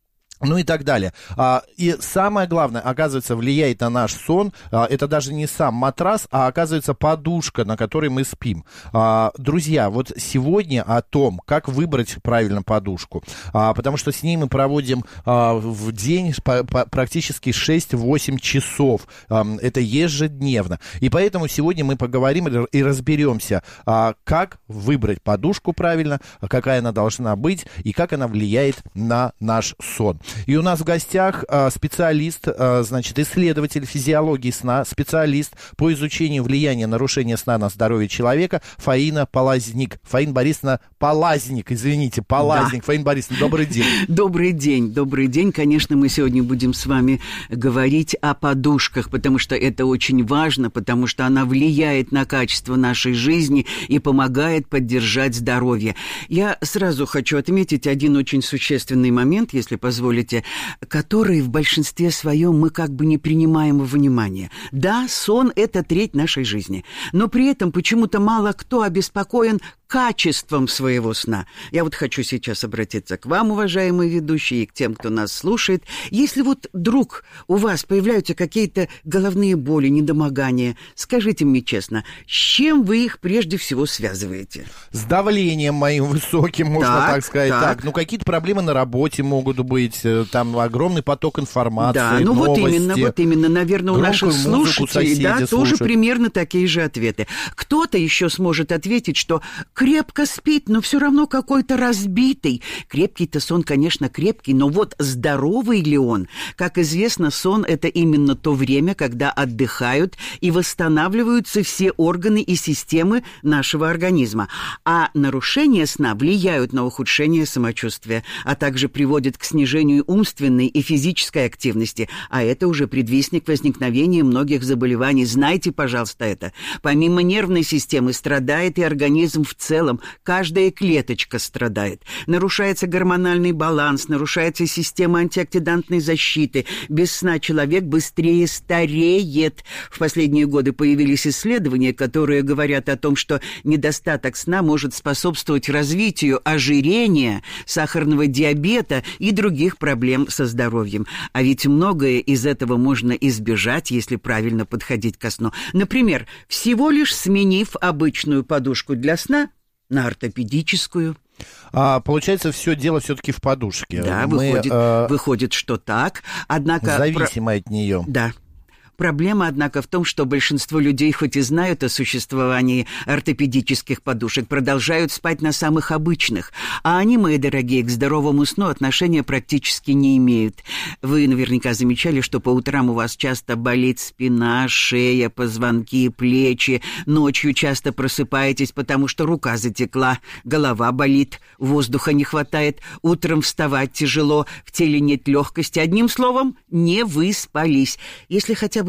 ну и так далее. А, и самое главное, оказывается, влияет на наш сон, а, это даже не сам матрас, а оказывается подушка, на которой мы спим. А, друзья, вот сегодня о том, как выбрать правильно подушку, а, потому что с ней мы проводим а, в день по, по, практически шесть-восемь часов. А, это ежедневно. И поэтому сегодня мы поговорим и разберемся, а, как выбрать подушку правильно, какая она должна быть и как она влияет на наш сон. И у нас в гостях а, специалист, а, значит, исследователь физиологии сна, специалист по изучению влияния нарушения сна на здоровье человека Фаина Полазник. Фаина Борисовна Полазник, извините, Полазник. Да. Фаина Борисовна, добрый день.
Добрый день, добрый день. Конечно, мы сегодня будем с вами говорить о подушках, потому что это очень важно, потому что она влияет на качество нашей жизни и помогает поддержать здоровье. Я сразу хочу отметить один очень существенный момент, если позволите, которые в большинстве своем мы как бы не принимаем во внимание. Да, сон – это треть нашей жизни, но при этом почему-то мало кто обеспокоен качеством своего сна. Я вот хочу сейчас обратиться к вам, уважаемые ведущие, и к тем, кто нас слушает. Если вот вдруг у вас появляются какие-то головные боли, недомогания, скажите мне честно, с чем вы их прежде всего связываете?
С давлением моим высоким, можно так, так сказать.
Так.
Так, ну, какие-то проблемы на работе могут быть, там огромный поток информации,
да, ну
новости.
вот именно, вот именно, наверное, у наших слушателей, да, тоже примерно такие же ответы. Кто-то еще сможет ответить, что крепко спит, но все равно какой-то разбитый. Крепкий-то сон, конечно, крепкий, но вот здоровый ли он? Как известно, сон – это именно то время, когда отдыхают и восстанавливаются все органы и системы нашего организма. А нарушения сна влияют на ухудшение самочувствия, а также приводят к снижению умственной и физической активности. А это уже предвестник возникновения многих заболеваний. Знайте, пожалуйста, это. Помимо нервной системы страдает и организм в целом. Каждая клеточка страдает. Нарушается гормональный баланс, нарушается система антиоксидантной защиты. Без сна человек быстрее стареет. В последние годы появились исследования, которые говорят о том, что недостаток сна может способствовать развитию ожирения, сахарного диабета и других проблем со здоровьем. А ведь многое из этого можно избежать, если правильно подходить ко сну. Например, всего лишь сменив обычную подушку для сна на ортопедическую.
А, получается, все дело все-таки в подушке.
Да,
Мы,
выходит,
э,
выходит, что так. Однако
зависимы про... от нее.
Да. Проблема, однако, в том, что большинство людей, хоть и знают о существовании ортопедических подушек, продолжают спать на самых обычных. А они, мои дорогие, к здоровому сну отношения практически не имеют. Вы наверняка замечали, что по утрам у вас часто болит спина, шея, позвонки, плечи. Ночью часто просыпаетесь, потому что рука затекла, голова болит, воздуха не хватает, утром вставать тяжело, в теле нет легкости. Одним словом, не выспались. Если хотя бы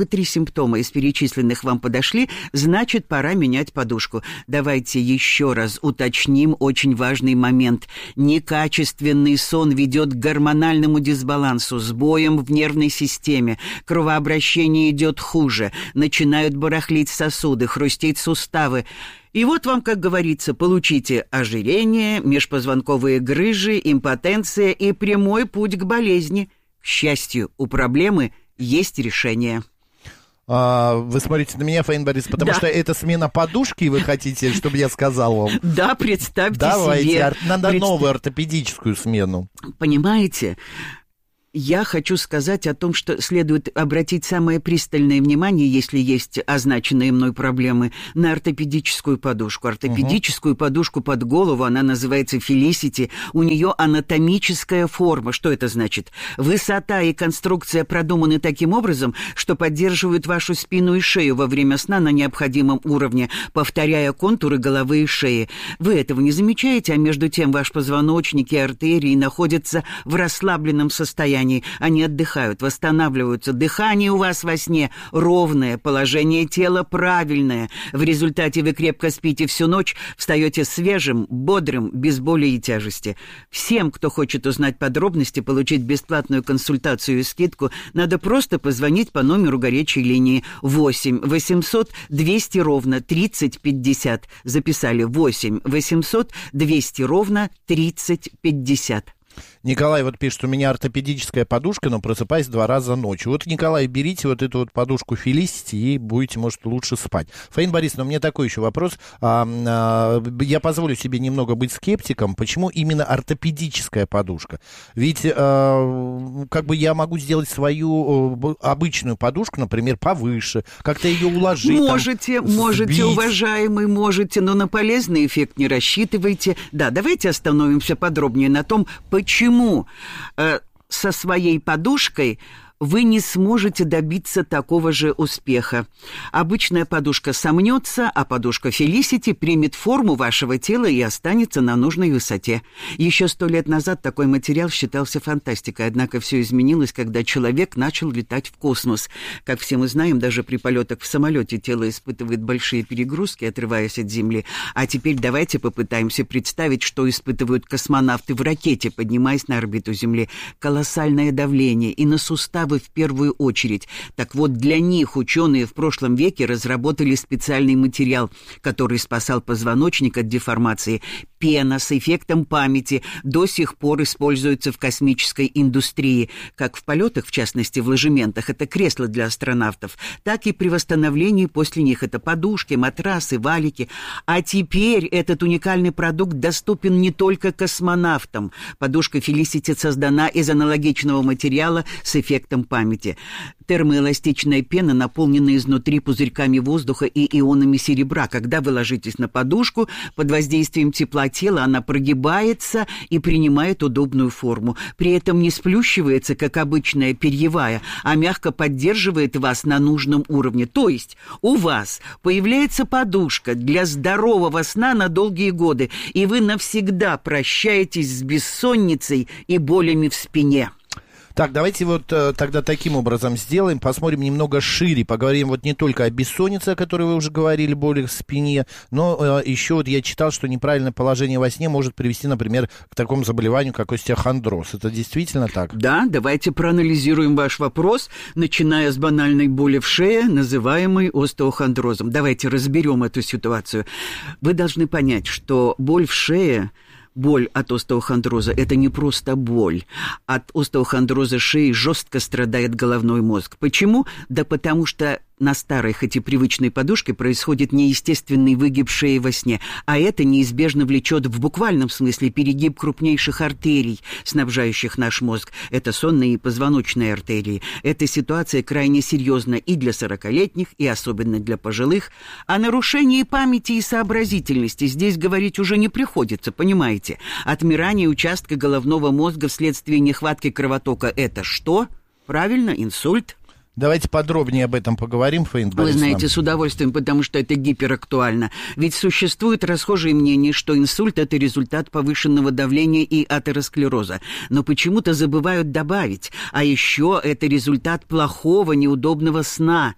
бы три симптома из перечисленных вам подошли, значит, пора менять подушку. Давайте еще раз уточним очень важный момент. Некачественный сон ведет к гормональному дисбалансу, сбоям в нервной системе. Кровообращение идет хуже. Начинают барахлить сосуды, хрустеть суставы. И вот вам, как говорится, получите ожирение, межпозвонковые грыжи, импотенция и прямой путь к болезни. К счастью, у проблемы есть решение.
А, вы смотрите на меня, Фаина Борисовна, потому да. что это смена подушки, вы хотите, чтобы я сказал вам?
Да, представьте
Давайте,
себе.
Давайте, надо
Представ...
новую ортопедическую смену.
Понимаете? Я хочу сказать о том, что следует обратить самое пристальное внимание, если есть означенные мной проблемы, на ортопедическую подушку. Ортопедическую uh-huh. подушку под голову, она называется Felicity, у нее анатомическая форма. Что это значит? Высота и конструкция продуманы таким образом, что поддерживают вашу спину и шею во время сна на необходимом уровне, повторяя контуры головы и шеи. Вы этого не замечаете, а между тем ваш позвоночник и артерии находятся в расслабленном состоянии. Они отдыхают, восстанавливаются. Дыхание у вас во сне ровное, положение тела правильное. В результате вы крепко спите всю ночь, встаете свежим, бодрым, без боли и тяжести. Всем, кто хочет узнать подробности, получить бесплатную консультацию и скидку, надо просто позвонить по номеру горячей линии восемь восемьсот двести ровно тридцать пятьдесят. Записали восемь восемьсот двести ровно тридцать пятьдесят.
Николай вот пишет, у меня ортопедическая подушка, но просыпаюсь два раза ночью. Вот, Николай, берите вот эту вот подушку Felicity и будете, может, лучше спать. Фаина Борисовна, у меня такой еще вопрос. А, а, я позволю себе немного быть скептиком. Почему именно ортопедическая подушка? Ведь а, как бы я могу сделать свою обычную подушку, например, повыше, как-то ее уложить.
Можете, там, можете, сбить. Уважаемый, можете, но на полезный эффект не рассчитывайте. Да, давайте остановимся подробнее на том, почему Почему э, со своей подушкой вы не сможете добиться такого же успеха? Обычная подушка сомнется, а подушка Felicity примет форму вашего тела и останется на нужной высоте. Еще сто лет назад такой материал считался фантастикой, однако все изменилось, когда человек начал летать в космос. Как все мы знаем, даже при полетах в самолете тело испытывает большие перегрузки, отрываясь от Земли. А теперь давайте попытаемся представить, что испытывают космонавты в ракете, поднимаясь на орбиту Земли. Колоссальное давление и на суставы в первую очередь. Так вот, для них ученые в прошлом веке разработали специальный материал, который спасал позвоночник от деформации. Пена с эффектом памяти до сих пор используется в космической индустрии, как в полетах, в частности в ложементах, это кресла для астронавтов, так и при восстановлении после них, это подушки, матрасы, валики. А теперь этот уникальный продукт доступен не только космонавтам. Подушка Felicity создана из аналогичного материала с эффектом памяти. Термоэластичная пена наполнена изнутри пузырьками воздуха и ионами серебра. Когда вы ложитесь на подушку, под воздействием тепла тела она прогибается и принимает удобную форму. При этом не сплющивается, как обычная перьевая, а мягко поддерживает вас на нужном уровне. То есть у вас появляется подушка для здорового сна на долгие годы, и вы навсегда прощаетесь с бессонницей и болями в спине.
Так, давайте вот э, тогда таким образом сделаем, посмотрим немного шире, поговорим вот не только о бессоннице, о которой вы уже говорили, боли в спине, но э, еще вот я читал, что неправильное положение во сне может привести, например, к такому заболеванию, как остеохондроз. Это действительно так?
Да, давайте проанализируем ваш вопрос, начиная с банальной боли в шее, называемой остеохондрозом. Давайте разберем эту ситуацию. Вы должны понять, что боль в шее... Боль от остеохондроза – это не просто боль. От остеохондроза шеи жестко страдает головной мозг. Почему? Да потому что на старой, хоть и привычной подушке происходит неестественный выгиб шеи во сне, а это неизбежно влечет в буквальном смысле перегиб крупнейших артерий, снабжающих наш мозг. Это сонные и позвоночные артерии. Эта ситуация крайне серьезна и для сорокалетних, и особенно для пожилых. О нарушении памяти и сообразительности здесь говорить уже не приходится, понимаете? Отмирание участка головного мозга вследствие нехватки кровотока – это что? Правильно, инсульт.
Давайте подробнее об этом поговорим, Фаина Борисовна.
Вы знаете, с удовольствием, потому что это гиперактуально. Ведь существует расхожее мнение, что инсульт – это результат повышенного давления и атеросклероза. Но почему-то забывают добавить. А еще это результат плохого, неудобного сна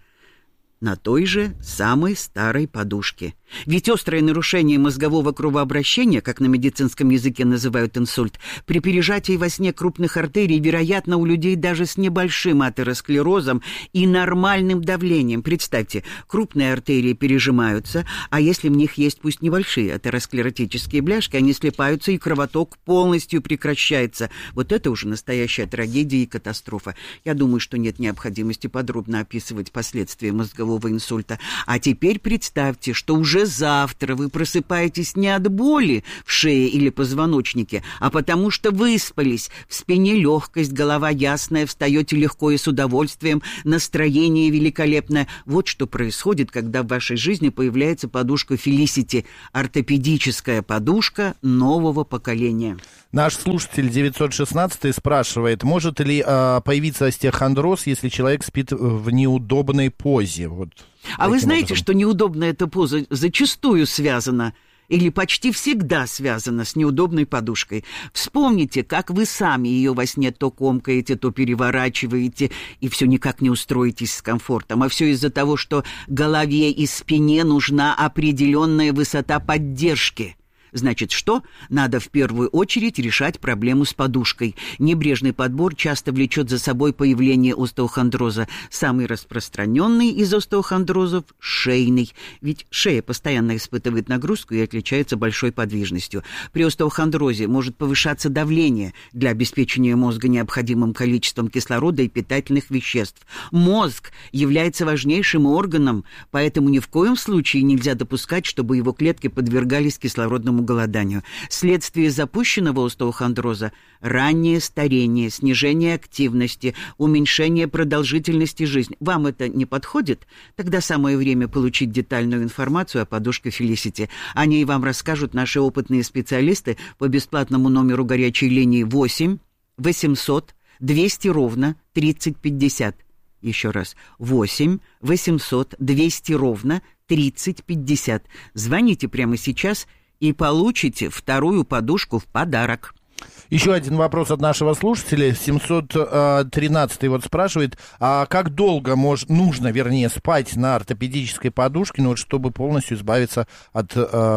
на той же самой старой подушке. Ведь острое нарушение мозгового кровообращения, как на медицинском языке называют инсульт, при пережатии во сне крупных артерий, вероятно, у людей даже с небольшим атеросклерозом и нормальным давлением. Представьте, крупные артерии пережимаются, а если в них есть пусть небольшие атеросклеротические бляшки, они слипаются, и кровоток полностью прекращается. Вот это уже настоящая трагедия и катастрофа. Я думаю, что нет необходимости подробно описывать последствия мозгового инсульта. А теперь представьте, что уже завтра вы просыпаетесь не от боли в шее или позвоночнике, а потому что выспались, в спине легкость, голова ясная, встаете легко и с удовольствием, настроение великолепное. Вот что происходит, когда в вашей жизни появляется подушка Felicity, ортопедическая подушка нового поколения.
Наш слушатель девятьсот шестнадцать спрашивает, может ли э, появиться остеохондроз, если человек спит в неудобной позе? Вот.
А вы знаете,
образом.
что неудобная эта поза зачастую связана или почти всегда связана с неудобной подушкой. Вспомните, как вы сами ее во сне то комкаете, то переворачиваете, и все никак не устроитесь с комфортом. А все из-за того, что голове и спине нужна определенная высота поддержки. Значит, что? Надо в первую очередь решать проблему с подушкой. Небрежный подбор часто влечет за собой появление остеохондроза. Самый распространенный из остеохондрозов – шейный. Ведь шея постоянно испытывает нагрузку и отличается большой подвижностью. При остеохондрозе может повышаться давление для обеспечения мозга необходимым количеством кислорода и питательных веществ. Мозг является важнейшим органом, поэтому ни в коем случае нельзя допускать, чтобы его клетки подвергались кислородному голоданию. Следствие запущенного остеохондроза – раннее старение, снижение активности, уменьшение продолжительности жизни. Вам это не подходит? Тогда самое время получить детальную информацию о подушке Felicity. О ней вам расскажут наши опытные специалисты по бесплатному номеру горячей линии восемь восемьсот двести ровно тридцать пятьдесят. Еще раз, восемь восемьсот двести ровно тридцать пятьдесят. Звоните прямо сейчас и получите вторую подушку в подарок.
Еще один вопрос от нашего слушателя. семьсот тринадцатый вот спрашивает, а как долго мож, нужно, вернее, спать на ортопедической подушке, ну, вот, чтобы полностью избавиться от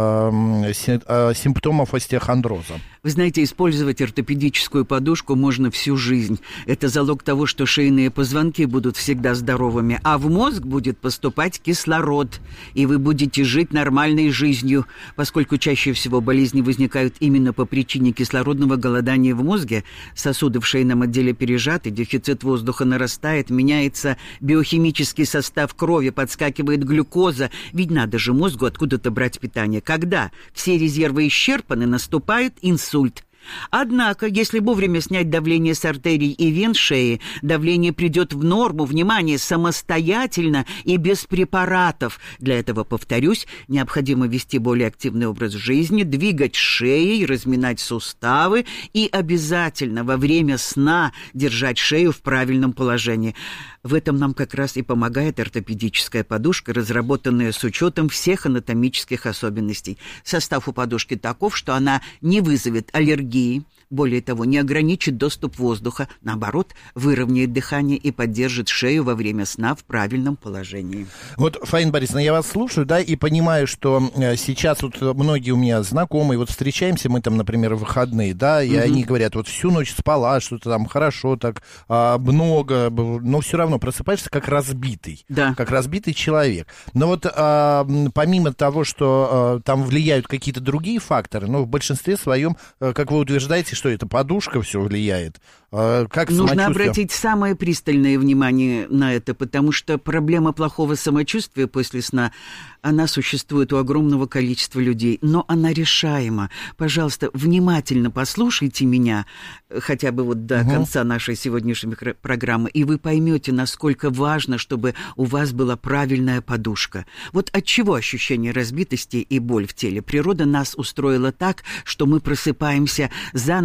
э, симптомов остеохондроза?
Вы знаете, использовать ортопедическую подушку можно всю жизнь. Это залог того, что шейные позвонки будут всегда здоровыми, а в мозг будет поступать кислород, и вы будете жить нормальной жизнью, поскольку чаще всего болезни возникают именно по причине кислородного голодания в мозге, сосуды в шейном отделе пережаты, дефицит воздуха нарастает, меняется биохимический состав крови, подскакивает глюкоза, ведь надо же мозгу откуда-то брать питание. Когда все резервы исчерпаны, наступает инсульт. Однако, если вовремя снять давление с артерий и вен шеи, давление придет в норму, внимание, самостоятельно и без препаратов. Для этого, повторюсь, необходимо вести более активный образ жизни, двигать шеей, разминать суставы и обязательно во время сна держать шею в правильном положении. В этом нам как раз и помогает ортопедическая подушка, разработанная с учетом всех анатомических особенностей. Состав у подушки таков, что она не вызовет аллергии, более того, не ограничит доступ воздуха, наоборот, выровняет дыхание и поддержит шею во время сна в правильном положении.
Вот, Фаина Борисовна, я вас слушаю, да, и понимаю, что сейчас вот многие у меня знакомые, вот встречаемся мы там, например, в выходные, да, и mm-hmm. они говорят, вот всю ночь спала, что-то там хорошо, так а, много, но все равно просыпаешься как разбитый,
да.
как разбитый человек. Но вот а, помимо того, что а, там влияют какие-то другие факторы, но в большинстве своем, а, как вы утверждаете, что это подушка все влияет. Как
Нужно обратить самое пристальное внимание на это, потому что проблема плохого самочувствия после сна, она существует у огромного количества людей, но она решаема. Пожалуйста, внимательно послушайте меня, хотя бы вот до угу. конца нашей сегодняшней программы, и вы поймете, насколько важно, чтобы у вас была правильная подушка. Вот от чего ощущение разбитости и боль в теле? Природа нас устроила так, что мы просыпаемся за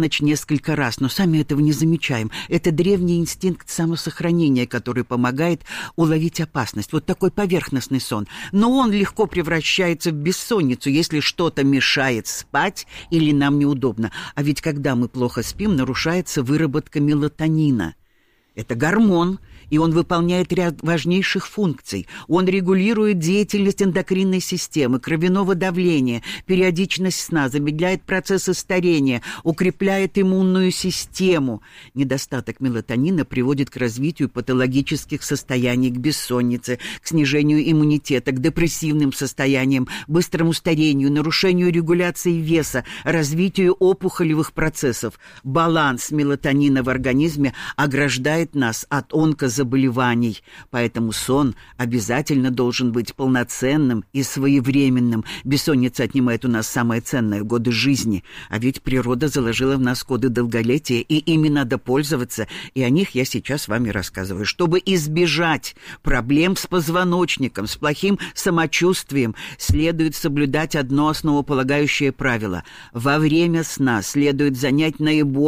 ночь несколько раз, но сами этого не замечаем. Это древний инстинкт самосохранения, который помогает уловить опасность. Вот такой поверхностный сон. Но он легко превращается в бессонницу, если что-то мешает спать или нам неудобно. А ведь когда мы плохо спим, нарушается выработка мелатонина. Это гормон, и он выполняет ряд важнейших функций. Он регулирует деятельность эндокринной системы, кровяного давления, периодичность сна, замедляет процессы старения, укрепляет иммунную систему. Недостаток мелатонина приводит к развитию патологических состояний, к бессоннице, к снижению иммунитета, к депрессивным состояниям, быстрому старению, нарушению регуляции веса, развитию опухолевых процессов. Баланс мелатонина в организме ограждает нас от онкозаболеваний, поэтому сон обязательно должен быть полноценным и своевременным. Бессонница отнимает у нас самое ценное — годы жизни, а ведь природа заложила в нас коды долголетия, и ими надо пользоваться, и о них я сейчас с вами рассказываю. Чтобы избежать проблем с позвоночником, с плохим самочувствием, следует соблюдать одно основополагающее правило: во время сна следует занять наиболее